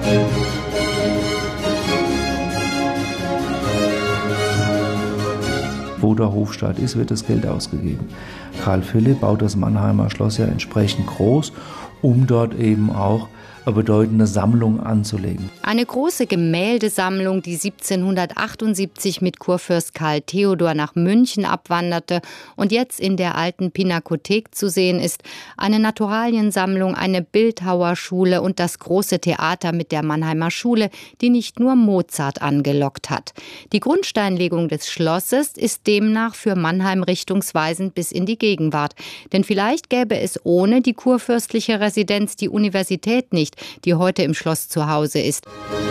Wo der Hofstaat ist, wird das Geld ausgegeben. Karl Philipp baut das Mannheimer Schloss ja entsprechend groß, um dort eben auch eine bedeutende Sammlung anzulegen. Eine große Gemäldesammlung, die 1778 mit Kurfürst Karl Theodor nach München abwanderte und jetzt in der alten Pinakothek zu sehen ist. Eine Naturaliensammlung, eine Bildhauerschule und das große Theater mit der Mannheimer Schule, die nicht nur Mozart angelockt hat. Die Grundsteinlegung des Schlosses ist demnach für Mannheim richtungsweisend bis in die Gegenwart. Denn vielleicht gäbe es ohne die kurfürstliche Residenz die Universität nicht, die heute im Schloss zu Hause ist.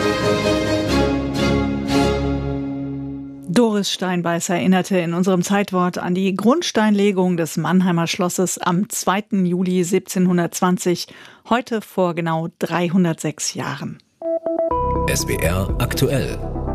Doris Steinbeiß erinnerte in unserem Zeitwort an die Grundsteinlegung des Mannheimer Schlosses am 2. Juli 1720, heute vor genau 306 Jahren. SWR aktuell.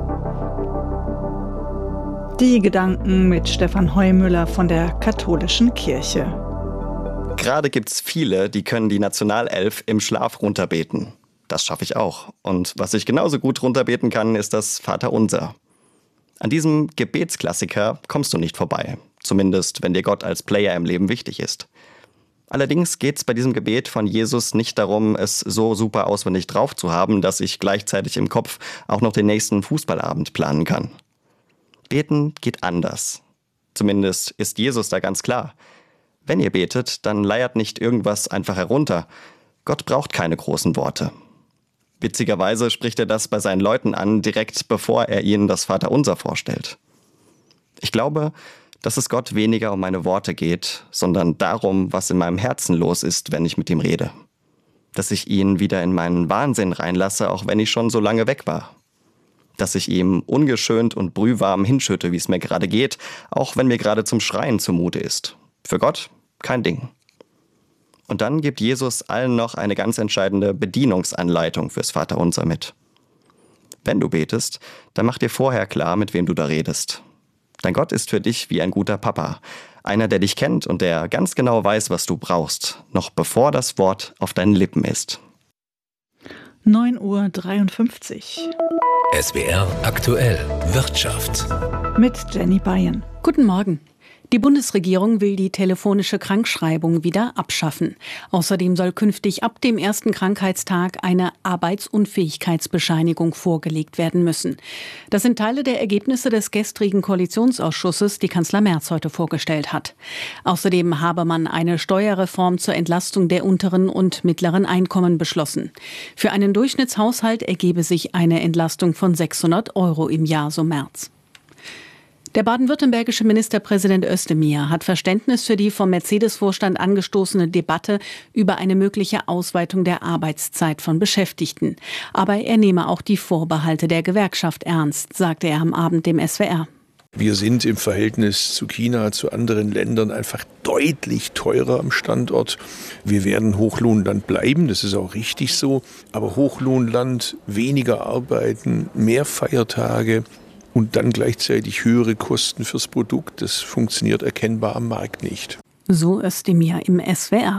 Die Gedanken mit Stefan Heumüller von der Katholischen Kirche. Gerade gibt's viele, die können die Nationalelf im Schlaf runterbeten. Das schaffe ich auch. Und was ich genauso gut runterbeten kann, ist das Vaterunser. An diesem Gebetsklassiker kommst du nicht vorbei. Zumindest, wenn dir Gott als Player im Leben wichtig ist. Allerdings geht's bei diesem Gebet von Jesus nicht darum, es so super auswendig drauf zu haben, dass ich gleichzeitig im Kopf auch noch den nächsten Fußballabend planen kann. Beten geht anders. Zumindest ist Jesus da ganz klar. Wenn ihr betet, dann leiert nicht irgendwas einfach herunter. Gott braucht keine großen Worte. Witzigerweise spricht er das bei seinen Leuten an, direkt bevor er ihnen das Vaterunser vorstellt. Ich glaube, dass es Gott weniger um meine Worte geht, sondern darum, was in meinem Herzen los ist, wenn ich mit ihm rede. dass ich ihn wieder in meinen Wahnsinn reinlasse, auch wenn ich schon so lange weg war. Dass ich ihm ungeschönt und brühwarm hinschütte, wie es mir gerade geht, auch wenn mir gerade zum Schreien zumute ist. Für Gott kein Ding. Und dann gibt Jesus allen noch eine ganz entscheidende Bedienungsanleitung fürs Vaterunser mit. Wenn du betest, dann mach dir vorher klar, mit wem du da redest. Dein Gott ist für dich wie ein guter Papa. Einer, der dich kennt und der ganz genau weiß, was du brauchst, noch bevor das Wort auf deinen Lippen ist. 9:53 Uhr. SWR aktuell Wirtschaft. Mit Jenny Bayern. Guten Morgen. Die Bundesregierung will die telefonische Krankschreibung wieder abschaffen. Außerdem soll künftig ab dem ersten Krankheitstag eine Arbeitsunfähigkeitsbescheinigung vorgelegt werden müssen. Das sind Teile der Ergebnisse des gestrigen Koalitionsausschusses, die Kanzler Merz heute vorgestellt hat. Außerdem habe man eine Steuerreform zur Entlastung der unteren und mittleren Einkommen beschlossen. Für einen Durchschnittshaushalt ergebe sich eine Entlastung von 600 € im Jahr, so Merz. Der baden-württembergische Ministerpräsident Özdemir hat Verständnis für die vom Mercedes-Vorstand angestoßene Debatte über eine mögliche Ausweitung der Arbeitszeit von Beschäftigten. Aber er nehme auch die Vorbehalte der Gewerkschaft ernst, sagte er am Abend dem SWR. Wir sind im Verhältnis zu China, zu anderen Ländern einfach deutlich teurer am Standort. Wir werden Hochlohnland bleiben, das ist auch richtig so. Aber Hochlohnland, weniger arbeiten, mehr Feiertage und dann gleichzeitig höhere Kosten fürs Produkt, das funktioniert erkennbar am Markt nicht. So Özdemir im SWR.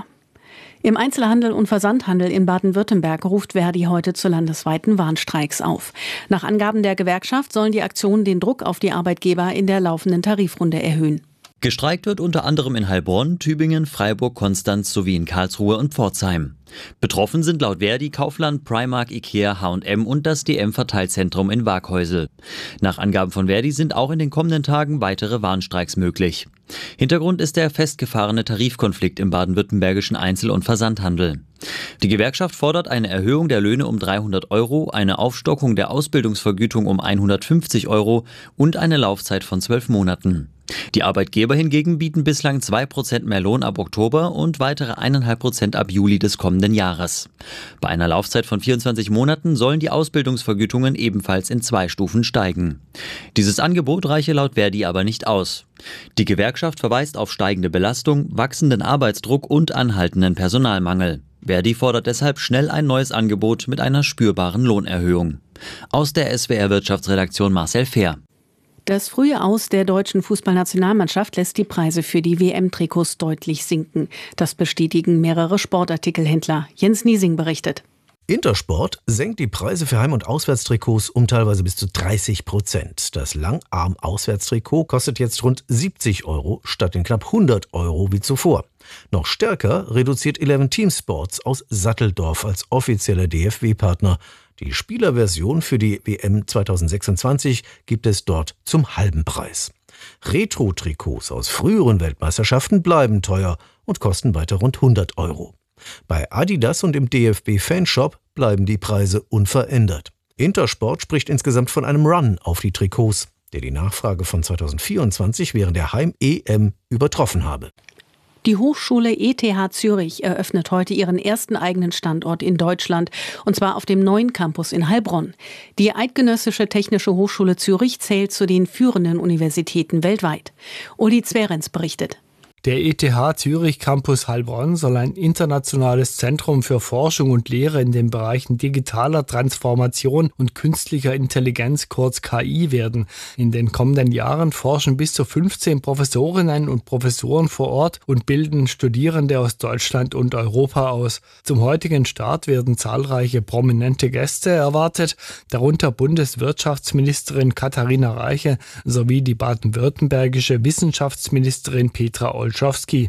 Im Einzelhandel und Versandhandel in Baden-Württemberg ruft Verdi heute zu landesweiten Warnstreiks auf. Nach Angaben der Gewerkschaft sollen die Aktionen den Druck auf die Arbeitgeber in der laufenden Tarifrunde erhöhen. Gestreikt wird unter anderem in Heilbronn, Tübingen, Freiburg, Konstanz sowie in Karlsruhe und Pforzheim. Betroffen sind laut Verdi Kaufland, Primark, Ikea, H&M und das DM-Verteilzentrum in Waaghäusel. Nach Angaben von Verdi sind auch in den kommenden Tagen weitere Warnstreiks möglich. Hintergrund ist der festgefahrene Tarifkonflikt im baden-württembergischen Einzel- und Versandhandel. Die Gewerkschaft fordert eine Erhöhung der Löhne um 300 €, eine Aufstockung der Ausbildungsvergütung um 150 € und eine Laufzeit von 12 Monaten. Die Arbeitgeber hingegen bieten bislang 2% mehr Lohn ab Oktober und weitere 1,5% ab Juli des kommenden Jahres. Bei einer Laufzeit von 24 Monaten sollen die Ausbildungsvergütungen ebenfalls in 2 Stufen steigen. Dieses Angebot reiche laut Verdi aber nicht aus. Die Gewerkschaft verweist auf steigende Belastung, wachsenden Arbeitsdruck und anhaltenden Personalmangel. Verdi fordert deshalb schnell ein neues Angebot mit einer spürbaren Lohnerhöhung. Aus der SWR-Wirtschaftsredaktion Marcel Fehr. Das frühe Aus der deutschen Fußballnationalmannschaft lässt die Preise für die WM-Trikots deutlich sinken. Das bestätigen mehrere Sportartikelhändler. Jens Niesing berichtet. Intersport senkt die Preise für Heim- und Auswärtstrikots um teilweise bis zu 30%. Das Langarm-Auswärtstrikot kostet jetzt rund 70 € statt den knapp 100 € wie zuvor. Noch stärker reduziert 11 Team Sports aus Satteldorf als offizieller DFW-Partner. Die Spielerversion für die WM 2026 gibt es dort zum halben Preis. Retro-Trikots aus früheren Weltmeisterschaften bleiben teuer und kosten weiter rund 100 €. Bei Adidas und im DFB-Fanshop bleiben die Preise unverändert. Intersport spricht insgesamt von einem Run auf die Trikots, der die Nachfrage von 2024 während der Heim-EM übertroffen habe. Die Hochschule ETH Zürich eröffnet heute ihren ersten eigenen Standort in Deutschland, und zwar auf dem neuen Campus in Heilbronn. Die Eidgenössische Technische Hochschule Zürich zählt zu den führenden Universitäten weltweit. Uli Zverenz berichtet. Der ETH Zürich Campus Heilbronn soll ein internationales Zentrum für Forschung und Lehre in den Bereichen digitaler Transformation und künstlicher Intelligenz, kurz KI, werden. In den kommenden Jahren forschen bis zu 15 Professorinnen und Professoren vor Ort und bilden Studierende aus Deutschland und Europa aus. Zum heutigen Start werden zahlreiche prominente Gäste erwartet, darunter Bundeswirtschaftsministerin Katharina Reiche sowie die baden-württembergische Wissenschaftsministerin Petra Olschowski.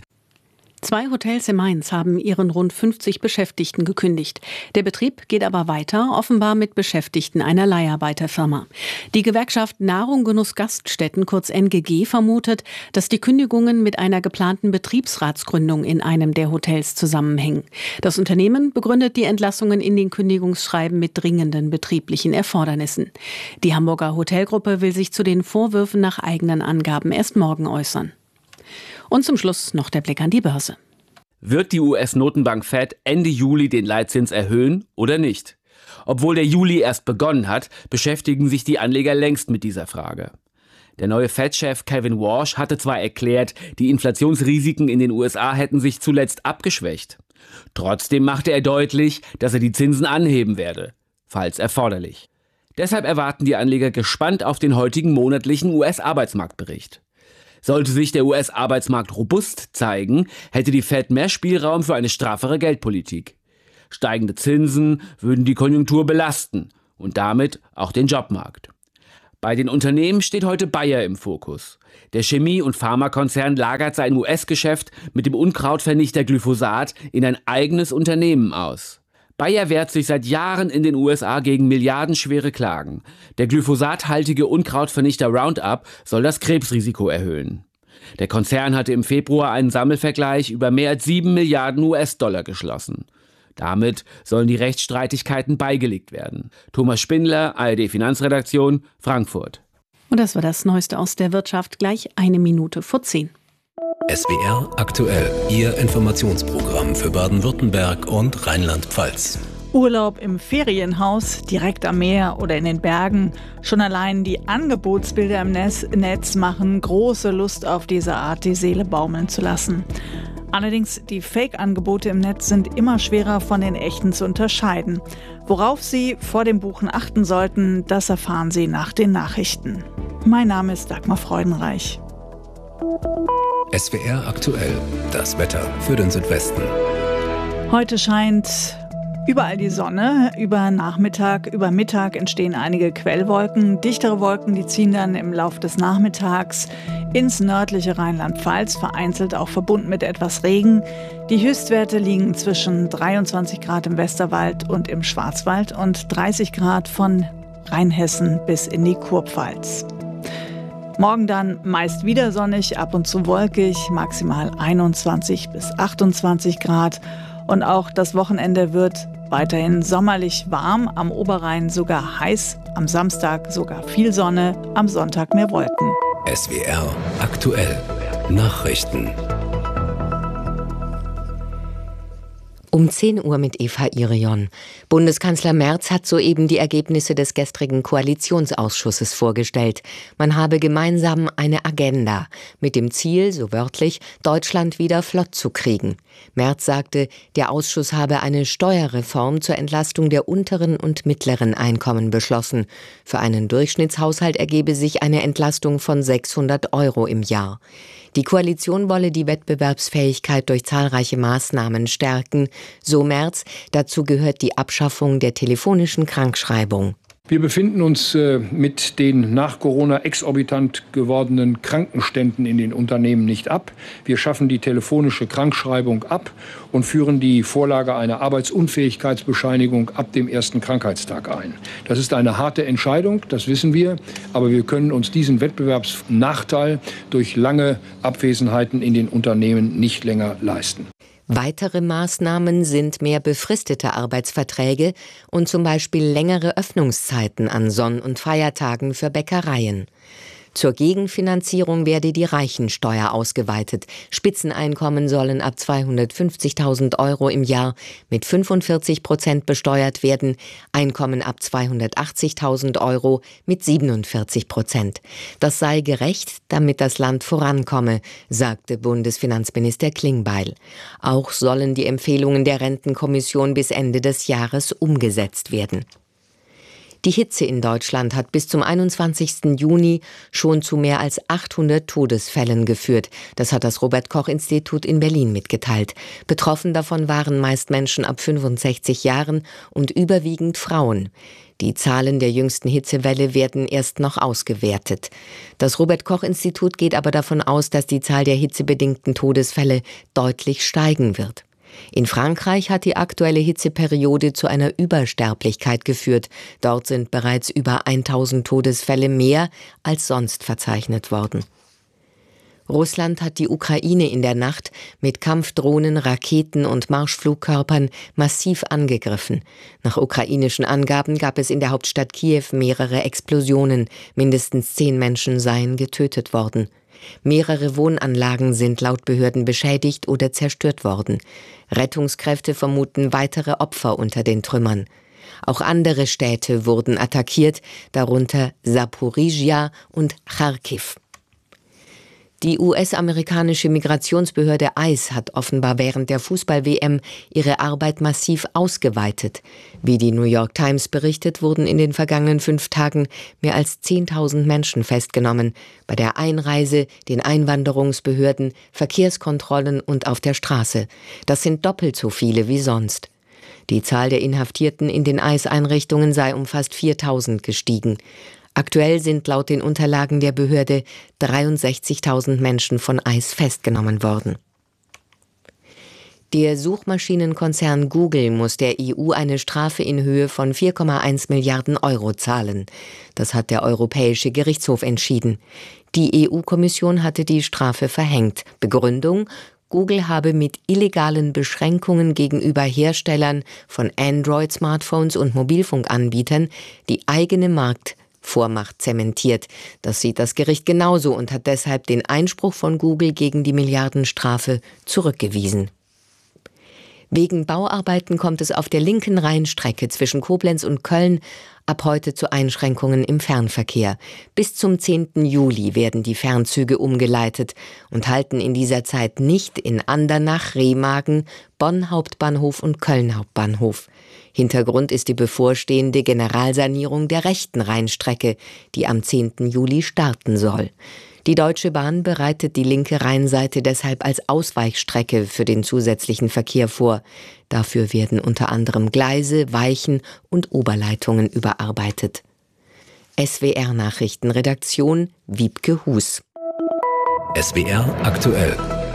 2 Hotels in Mainz haben ihren rund 50 Beschäftigten gekündigt. Der Betrieb geht aber weiter, offenbar mit Beschäftigten einer Leiharbeiterfirma. Die Gewerkschaft Nahrung, Genuss, Gaststätten, kurz NGG, vermutet, dass die Kündigungen mit einer geplanten Betriebsratsgründung in einem der Hotels zusammenhängen. Das Unternehmen begründet die Entlassungen in den Kündigungsschreiben mit dringenden betrieblichen Erfordernissen. Die Hamburger Hotelgruppe will sich zu den Vorwürfen nach eigenen Angaben erst morgen äußern. Und zum Schluss noch der Blick an die Börse. Wird die US-Notenbank Fed Ende Juli den Leitzins erhöhen oder nicht? Obwohl der Juli erst begonnen hat, beschäftigen sich die Anleger längst mit dieser Frage. Der neue Fed-Chef Kevin Warsh hatte zwar erklärt, die Inflationsrisiken in den USA hätten sich zuletzt abgeschwächt. Trotzdem machte er deutlich, dass er die Zinsen anheben werde, falls erforderlich. Deshalb erwarten die Anleger gespannt auf den heutigen monatlichen US-Arbeitsmarktbericht. Sollte sich der US-Arbeitsmarkt robust zeigen, hätte die Fed mehr Spielraum für eine straffere Geldpolitik. Steigende Zinsen würden die Konjunktur belasten und damit auch den Jobmarkt. Bei den Unternehmen steht heute Bayer im Fokus. Der Chemie- und Pharmakonzern lagert sein US-Geschäft mit dem Unkrautvernichter Glyphosat in ein eigenes Unternehmen aus. Bayer wehrt sich seit Jahren in den USA gegen milliardenschwere Klagen. Der glyphosathaltige Unkrautvernichter Roundup soll das Krebsrisiko erhöhen. Der Konzern hatte im Februar einen Sammelvergleich über mehr als 7 Milliarden US-Dollar geschlossen. Damit sollen die Rechtsstreitigkeiten beigelegt werden. Thomas Spindler, ARD-Finanzredaktion, Frankfurt. Und das war das Neueste aus der Wirtschaft, gleich 1:10. SWR aktuell, Ihr Informationsprogramm für Baden-Württemberg und Rheinland-Pfalz. Urlaub im Ferienhaus, direkt am Meer oder in den Bergen. Schon allein die Angebotsbilder im Netz machen große Lust auf diese Art, die Seele baumeln zu lassen. Allerdings, die Fake-Angebote im Netz sind immer schwerer von den echten zu unterscheiden. Worauf Sie vor dem Buchen achten sollten, das erfahren Sie nach den Nachrichten. Mein Name ist Dagmar Freudenreich. SWR aktuell, das Wetter für den Südwesten. Heute scheint überall die Sonne. Über Mittag entstehen einige Quellwolken. Dichtere Wolken, die ziehen dann im Laufe des Nachmittags ins nördliche Rheinland-Pfalz, vereinzelt auch verbunden mit etwas Regen. Die Höchstwerte liegen zwischen 23 Grad im Westerwald und im Schwarzwald und 30 Grad von Rheinhessen bis in die Kurpfalz. Morgen dann meist wieder sonnig, ab und zu wolkig, maximal 21 bis 28 Grad. Und auch das Wochenende wird weiterhin sommerlich warm, am Oberrhein sogar heiß, am Samstag sogar viel Sonne, am Sonntag mehr Wolken. SWR aktuell, Nachrichten. Um 10 Uhr mit Eva Irion. Bundeskanzler Merz hat soeben die Ergebnisse des gestrigen Koalitionsausschusses vorgestellt. Man habe gemeinsam eine Agenda mit dem Ziel, so wörtlich, Deutschland wieder flott zu kriegen. Merz sagte, der Ausschuss habe eine Steuerreform zur Entlastung der unteren und mittleren Einkommen beschlossen. Für einen Durchschnittshaushalt ergebe sich eine Entlastung von 600 € im Jahr. Die Koalition wolle die Wettbewerbsfähigkeit durch zahlreiche Maßnahmen stärken, so Merz. Dazu gehört die Abschaffung der telefonischen Krankschreibung. Wir befinden uns mit den nach Corona exorbitant gewordenen Krankenständen in den Unternehmen nicht ab. Wir schaffen die telefonische Krankschreibung ab und führen die Vorlage einer Arbeitsunfähigkeitsbescheinigung ab dem ersten Krankheitstag ein. Das ist eine harte Entscheidung, das wissen wir, aber wir können uns diesen Wettbewerbsnachteil durch lange Abwesenheiten in den Unternehmen nicht länger leisten. Weitere Maßnahmen sind mehr befristete Arbeitsverträge und zum Beispiel längere Öffnungszeiten an Sonn- und Feiertagen für Bäckereien. Zur Gegenfinanzierung werde die Reichensteuer ausgeweitet. Spitzeneinkommen sollen ab 250.000 € im Jahr mit 45% besteuert werden, Einkommen ab 280.000 € mit 47%. Das sei gerecht, damit das Land vorankomme, sagte Bundesfinanzminister Klingbeil. Auch sollen die Empfehlungen der Rentenkommission bis Ende des Jahres umgesetzt werden. Die Hitze in Deutschland hat bis zum 21. Juni schon zu mehr als 800 Todesfällen geführt. Das hat das Robert-Koch-Institut in Berlin mitgeteilt. Betroffen davon waren meist Menschen ab 65 Jahren und überwiegend Frauen. Die Zahlen der jüngsten Hitzewelle werden erst noch ausgewertet. Das Robert-Koch-Institut geht aber davon aus, dass die Zahl der hitzebedingten Todesfälle deutlich steigen wird. In Frankreich hat die aktuelle Hitzeperiode zu einer Übersterblichkeit geführt. Dort sind bereits über 1000 Todesfälle mehr als sonst verzeichnet worden. Russland hat die Ukraine in der Nacht mit Kampfdrohnen, Raketen und Marschflugkörpern massiv angegriffen. Nach ukrainischen Angaben gab es in der Hauptstadt Kiew mehrere Explosionen. Mindestens 10 Menschen seien getötet worden. Mehrere Wohnanlagen sind laut Behörden beschädigt oder zerstört worden. Rettungskräfte vermuten weitere Opfer unter den Trümmern. Auch andere Städte wurden attackiert, darunter Saporizhia und Charkiw. Die US-amerikanische Migrationsbehörde ICE hat offenbar während der Fußball-WM ihre Arbeit massiv ausgeweitet. Wie die New York Times berichtet, wurden in den vergangenen 5 Tagen mehr als 10.000 Menschen festgenommen. Bei der Einreise, den Einwanderungsbehörden, Verkehrskontrollen und auf der Straße. Das sind doppelt so viele wie sonst. Die Zahl der Inhaftierten in den ICE-Einrichtungen sei um fast 4.000 gestiegen. Aktuell sind laut den Unterlagen der Behörde 63.000 Menschen von ICE festgenommen worden. Der Suchmaschinenkonzern Google muss der EU eine Strafe in Höhe von 4,1 Milliarden Euro zahlen. Das hat der Europäische Gerichtshof entschieden. Die EU-Kommission hatte die Strafe verhängt. Begründung: Google habe mit illegalen Beschränkungen gegenüber Herstellern von Android-Smartphones und Mobilfunkanbietern die eigene Marktvormacht zementiert. Das sieht das Gericht genauso und hat deshalb den Einspruch von Google gegen die Milliardenstrafe zurückgewiesen. Wegen Bauarbeiten kommt es auf der linken Rheinstrecke zwischen Koblenz und Köln ab heute zu Einschränkungen im Fernverkehr. Bis zum 10. Juli werden die Fernzüge umgeleitet und halten in dieser Zeit nicht in Andernach, Remagen, Bonn Hauptbahnhof und Köln Hauptbahnhof. Hintergrund ist die bevorstehende Generalsanierung der rechten Rheinstrecke, die am 10. Juli starten soll. Die Deutsche Bahn bereitet die linke Rheinseite deshalb als Ausweichstrecke für den zusätzlichen Verkehr vor. Dafür werden unter anderem Gleise, Weichen und Oberleitungen überarbeitet. SWR Nachrichtenredaktion Wiebke Hus. SWR aktuell.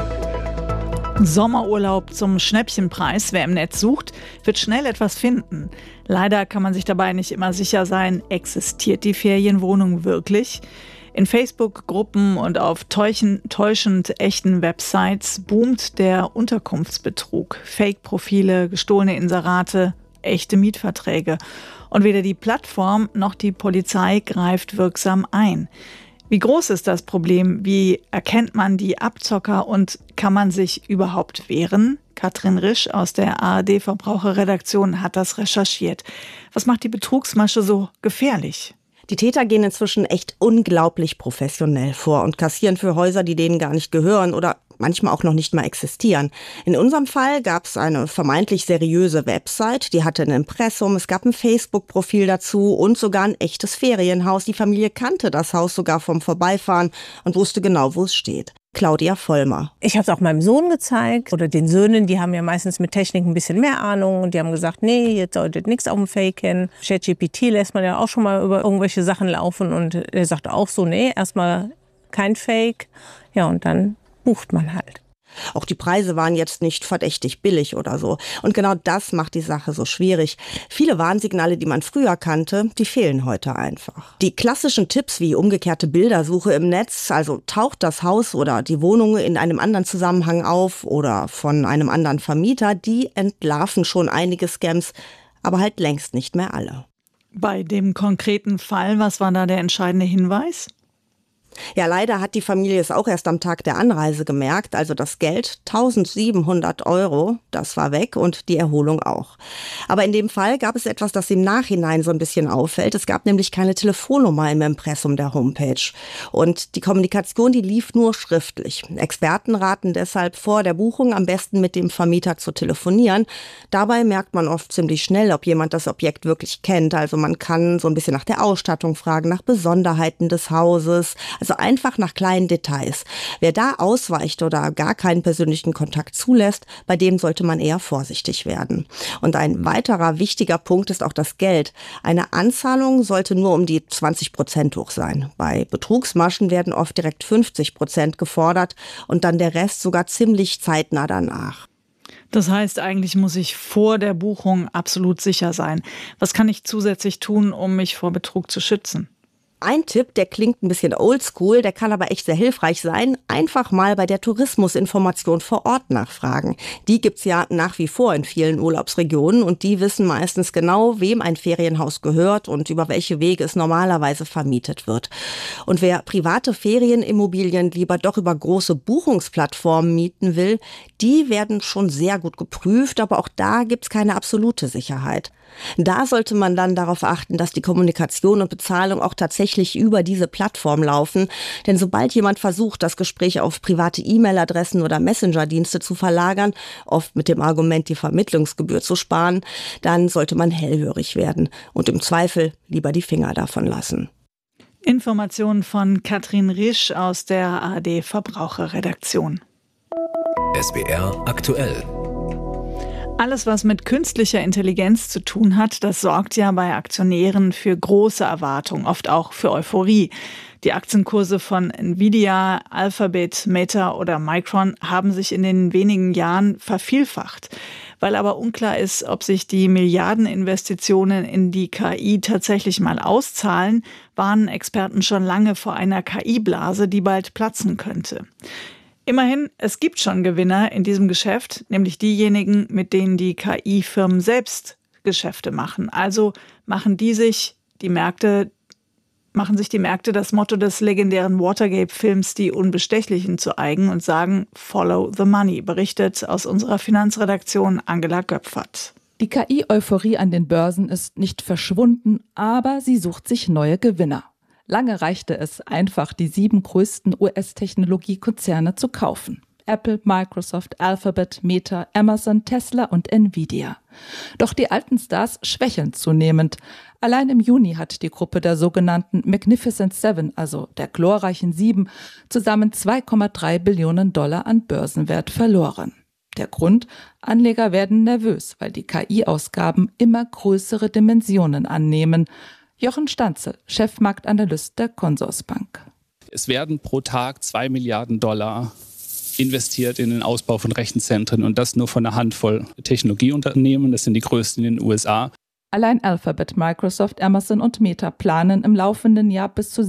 Sommerurlaub zum Schnäppchenpreis. Wer im Netz sucht, wird schnell etwas finden. Leider kann man sich dabei nicht immer sicher sein, existiert die Ferienwohnung wirklich? In Facebook-Gruppen und auf täuschend echten Websites boomt der Unterkunftsbetrug. Fake-Profile, gestohlene Inserate, echte Mietverträge. Und weder die Plattform noch die Polizei greift wirksam ein. Wie groß ist das Problem? Wie erkennt man die Abzocker und kann man sich überhaupt wehren? Katrin Risch aus der ARD-Verbraucherredaktion hat das recherchiert. Was macht die Betrugsmasche so gefährlich? Die Täter gehen inzwischen echt unglaublich professionell vor und kassieren für Häuser, die denen gar nicht gehören oder manchmal auch noch nicht mal existieren. In unserem Fall gab es eine vermeintlich seriöse Website, die hatte ein Impressum, es gab ein Facebook-Profil dazu und sogar ein echtes Ferienhaus. Die Familie kannte das Haus sogar vom Vorbeifahren und wusste genau, wo es steht. Claudia Vollmer. Ich habe es auch meinem Sohn gezeigt oder den Söhnen, die haben ja meistens mit Technik ein bisschen mehr Ahnung und die haben gesagt, nee, jetzt solltet nichts auf dem Fake hin. ChatGPT lässt man ja auch schon mal über irgendwelche Sachen laufen und er sagt auch so, nee, erstmal kein Fake. Ja, und dann bucht man halt. Auch die Preise waren jetzt nicht verdächtig billig oder so. Und genau das macht die Sache so schwierig. Viele Warnsignale, die man früher kannte, die fehlen heute einfach. Die klassischen Tipps wie umgekehrte Bildersuche im Netz, also taucht das Haus oder die Wohnung in einem anderen Zusammenhang auf oder von einem anderen Vermieter, die entlarven schon einige Scams, aber halt längst nicht mehr alle. Bei dem konkreten Fall, was war da der entscheidende Hinweis? Ja, leider hat die Familie es auch erst am Tag der Anreise gemerkt. Also das Geld, 1.700 €, das war weg und die Erholung auch. Aber in dem Fall gab es etwas, das im Nachhinein so ein bisschen auffällt. Es gab nämlich keine Telefonnummer im Impressum der Homepage. Und die Kommunikation, die lief nur schriftlich. Experten raten deshalb vor der Buchung am besten mit dem Vermieter zu telefonieren. Dabei merkt man oft ziemlich schnell, ob jemand das Objekt wirklich kennt. Also man kann so ein bisschen nach der Ausstattung fragen, nach Besonderheiten des Hauses. Also einfach nach kleinen Details. Wer da ausweicht oder gar keinen persönlichen Kontakt zulässt, bei dem sollte man eher vorsichtig werden. Und ein weiterer wichtiger Punkt ist auch das Geld. Eine Anzahlung sollte nur um die 20% hoch sein. Bei Betrugsmaschen werden oft direkt 50% gefordert und dann der Rest sogar ziemlich zeitnah danach. Das heißt, eigentlich muss ich vor der Buchung absolut sicher sein. Was kann ich zusätzlich tun, um mich vor Betrug zu schützen? Ein Tipp, der klingt ein bisschen oldschool, der kann aber echt sehr hilfreich sein. Einfach mal bei der Tourismusinformation vor Ort nachfragen. Die gibt's ja nach wie vor in vielen Urlaubsregionen und die wissen meistens genau, wem ein Ferienhaus gehört und über welche Wege es normalerweise vermietet wird. Und wer private Ferienimmobilien lieber doch über große Buchungsplattformen mieten will, die werden schon sehr gut geprüft, aber auch da gibt's keine absolute Sicherheit. Da sollte man dann darauf achten, dass die Kommunikation und Bezahlung auch tatsächlich über diese Plattform laufen. Denn sobald jemand versucht, das Gespräch auf private E-Mail-Adressen oder Messenger-Dienste zu verlagern, oft mit dem Argument, die Vermittlungsgebühr zu sparen, dann sollte man hellhörig werden und im Zweifel lieber die Finger davon lassen. Informationen von Katrin Risch aus der ARD Verbraucherredaktion. SWR aktuell. Alles, was mit künstlicher Intelligenz zu tun hat, das sorgt ja bei Aktionären für große Erwartungen, oft auch für Euphorie. Die Aktienkurse von Nvidia, Alphabet, Meta oder Micron haben sich in den wenigen Jahren vervielfacht. Weil aber unklar ist, ob sich die Milliardeninvestitionen in die KI tatsächlich mal auszahlen, warnen Experten schon lange vor einer KI-Blase, die bald platzen könnte. Immerhin, es gibt schon Gewinner in diesem Geschäft, nämlich diejenigen, mit denen die KI-Firmen selbst Geschäfte machen. Also machen sich die Märkte das Motto des legendären Watergate-Films Die Unbestechlichen zu eigen und sagen Follow the Money, berichtet aus unserer Finanzredaktion Angela Göpfert. Die KI-Euphorie an den Börsen ist nicht verschwunden, aber sie sucht sich neue Gewinner. Lange reichte es einfach, die 7 größten US-Technologiekonzerne zu kaufen. Apple, Microsoft, Alphabet, Meta, Amazon, Tesla und Nvidia. Doch die alten Stars schwächeln zunehmend. Allein im Juni hat die Gruppe der sogenannten Magnificent Seven, also der glorreichen 7, zusammen 2,3 Billionen $ an Börsenwert verloren. Der Grund? Anleger werden nervös, weil die KI-Ausgaben immer größere Dimensionen annehmen. Jochen Stanzel, Chefmarktanalyst der Consorsbank. Es werden pro Tag 2 Milliarden $ investiert in den Ausbau von Rechenzentren und das nur von einer Handvoll Technologieunternehmen. Das sind die größten in den USA. Allein Alphabet, Microsoft, Amazon und Meta planen im laufenden Jahr bis zu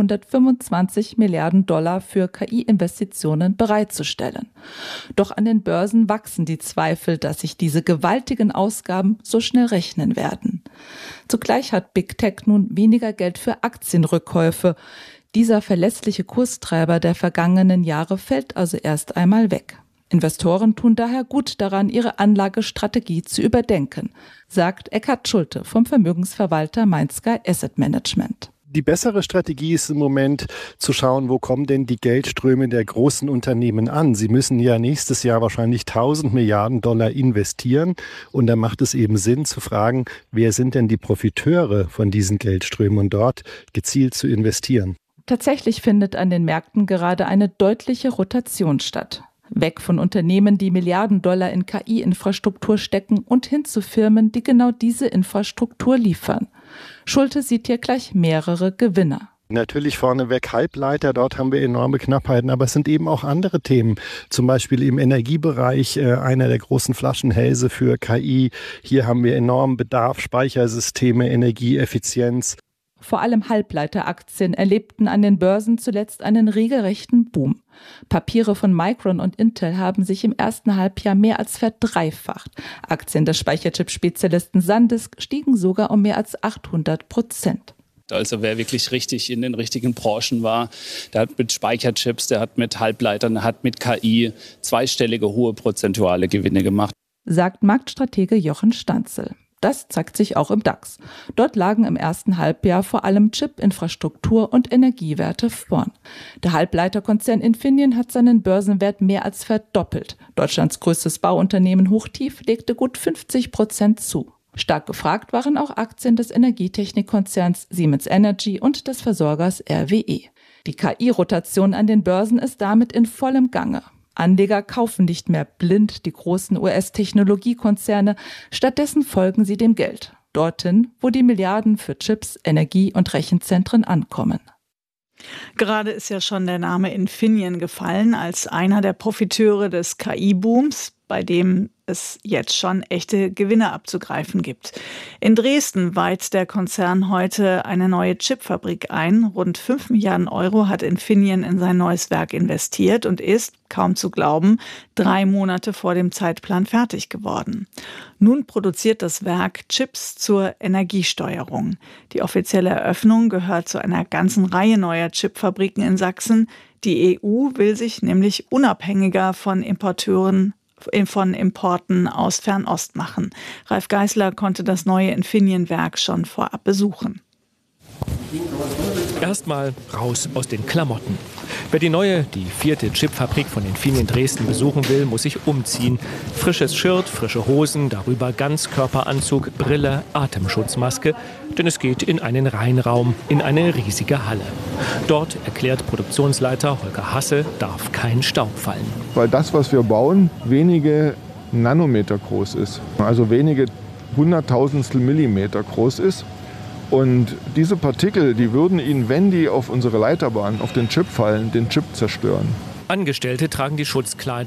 725 Milliarden $ für KI-Investitionen bereitzustellen. Doch an den Börsen wachsen die Zweifel, dass sich diese gewaltigen Ausgaben so schnell rechnen werden. Zugleich hat Big Tech nun weniger Geld für Aktienrückkäufe. Dieser verlässliche Kurstreiber der vergangenen Jahre fällt also erst einmal weg. Investoren tun daher gut daran, ihre Anlagestrategie zu überdenken, sagt Eckhard Schulte vom Vermögensverwalter Mainsky Asset Management. Die bessere Strategie ist im Moment zu schauen, wo kommen denn die Geldströme der großen Unternehmen an. Sie müssen ja nächstes Jahr wahrscheinlich 1000 Milliarden $ investieren. Und da macht es eben Sinn zu fragen, wer sind denn die Profiteure von diesen Geldströmen und dort gezielt zu investieren. Tatsächlich findet an den Märkten gerade eine deutliche Rotation statt. Weg von Unternehmen, die Milliarden $ in KI-Infrastruktur stecken und hin zu Firmen, die genau diese Infrastruktur liefern. Schulte sieht hier gleich mehrere Gewinner. Natürlich vorneweg Halbleiter, dort haben wir enorme Knappheiten, aber es sind eben auch andere Themen. Zum Beispiel im Energiebereich einer der großen Flaschenhälse für KI. Hier haben wir enormen Bedarf, Speichersysteme, Energieeffizienz. Vor allem Halbleiteraktien erlebten an den Börsen zuletzt einen regelrechten Boom. Papiere von Micron und Intel haben sich im ersten Halbjahr mehr als verdreifacht. Aktien des Speicherchip-Spezialisten SanDisk stiegen sogar um mehr als 800%. Also wer wirklich richtig in den richtigen Branchen war, der hat mit Speicherchips, der hat mit Halbleitern, der hat mit KI zweistellige hohe prozentuale Gewinne gemacht. Sagt Marktstratege Jochen Stanzel. Das zeigt sich auch im DAX. Dort lagen im ersten Halbjahr vor allem Chip-Infrastruktur und Energiewerte vorn. Der Halbleiterkonzern Infineon hat seinen Börsenwert mehr als verdoppelt. Deutschlands größtes Bauunternehmen Hochtief legte gut 50% zu. Stark gefragt waren auch Aktien des Energietechnikkonzerns Siemens Energy und des Versorgers RWE. Die KI-Rotation an den Börsen ist damit in vollem Gange. Anleger kaufen nicht mehr blind die großen US-Technologiekonzerne, stattdessen folgen sie dem Geld. Dorthin, wo die Milliarden für Chips, Energie- und Rechenzentren ankommen. Gerade ist ja schon der Name Infineon gefallen als einer der Profiteure des KI-Booms. bei dem es jetzt schon echte Gewinne abzugreifen gibt. In Dresden weiht der Konzern heute eine neue Chipfabrik ein. Rund 5 Milliarden Euro hat Infineon in sein neues Werk investiert und ist, kaum zu glauben, 3 Monate vor dem Zeitplan fertig geworden. Nun produziert das Werk Chips zur Energiesteuerung. Die offizielle Eröffnung gehört zu einer ganzen Reihe neuer Chipfabriken in Sachsen. Die EU will sich nämlich unabhängiger von Importen aus Fernost machen. Ralf Geißler konnte das neue Infineon-Werk schon vorab besuchen. Erstmal raus aus den Klamotten. Wer die 4. Chipfabrik von Infineon Dresden besuchen will, muss sich umziehen. Frisches Shirt, frische Hosen, darüber Ganzkörperanzug, Brille, Atemschutzmaske. Denn es geht in einen Reinraum, in eine riesige Halle. Dort, erklärt Produktionsleiter Holger Hasse, darf kein Staub fallen. Weil das, was wir bauen, wenige Nanometer groß ist. Also wenige Hunderttausendstel Millimeter groß ist. Und diese Partikel, die würden Ihnen, wenn die auf unsere Leiterbahn, auf den Chip fallen, den Chip zerstören. Angestellte tragen die Schutzkleidung.